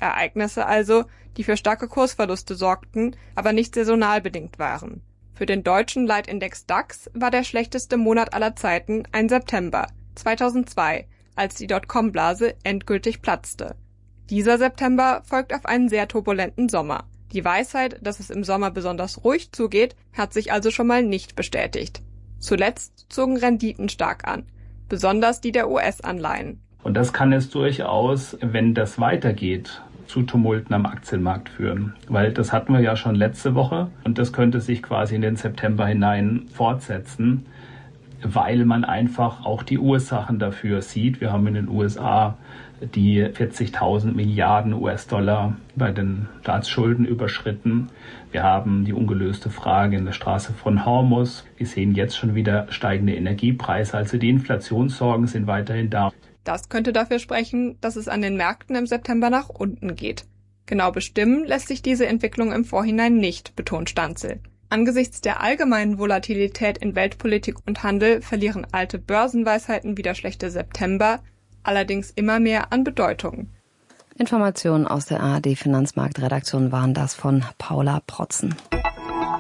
Ereignisse also, die für starke Kursverluste sorgten, aber nicht saisonal bedingt waren. Für den deutschen Leitindex DAX war der schlechteste Monat aller Zeiten ein September 2002, als die Dotcom-Blase endgültig platzte. Dieser September folgt auf einen sehr turbulenten Sommer. Die Weisheit, dass es im Sommer besonders ruhig zugeht, hat sich also schon mal nicht bestätigt. Zuletzt zogen Renditen stark an, besonders die der US-Anleihen. Und das kann es durchaus, wenn das weitergeht, zu Tumulten am Aktienmarkt führen. Weil das hatten wir ja schon letzte Woche und das könnte sich quasi in den September hinein fortsetzen, weil man einfach auch die Ursachen dafür sieht. Wir haben in den USA die 40.000 Milliarden US-Dollar bei den Staatsschulden überschritten. Wir haben die ungelöste Frage in der Straße von Hormuz. Wir sehen jetzt schon wieder steigende Energiepreise. Also die Inflationssorgen sind weiterhin da. Das könnte dafür sprechen, dass es an den Märkten im September nach unten geht. Genau bestimmen lässt sich diese Entwicklung im Vorhinein nicht, betont Stanzel. Angesichts der allgemeinen Volatilität in Weltpolitik und Handel verlieren alte Börsenweisheiten wie der schlechte September allerdings immer mehr an Bedeutung. Informationen aus der ARD Finanzmarktredaktion waren das von Paula Protzen.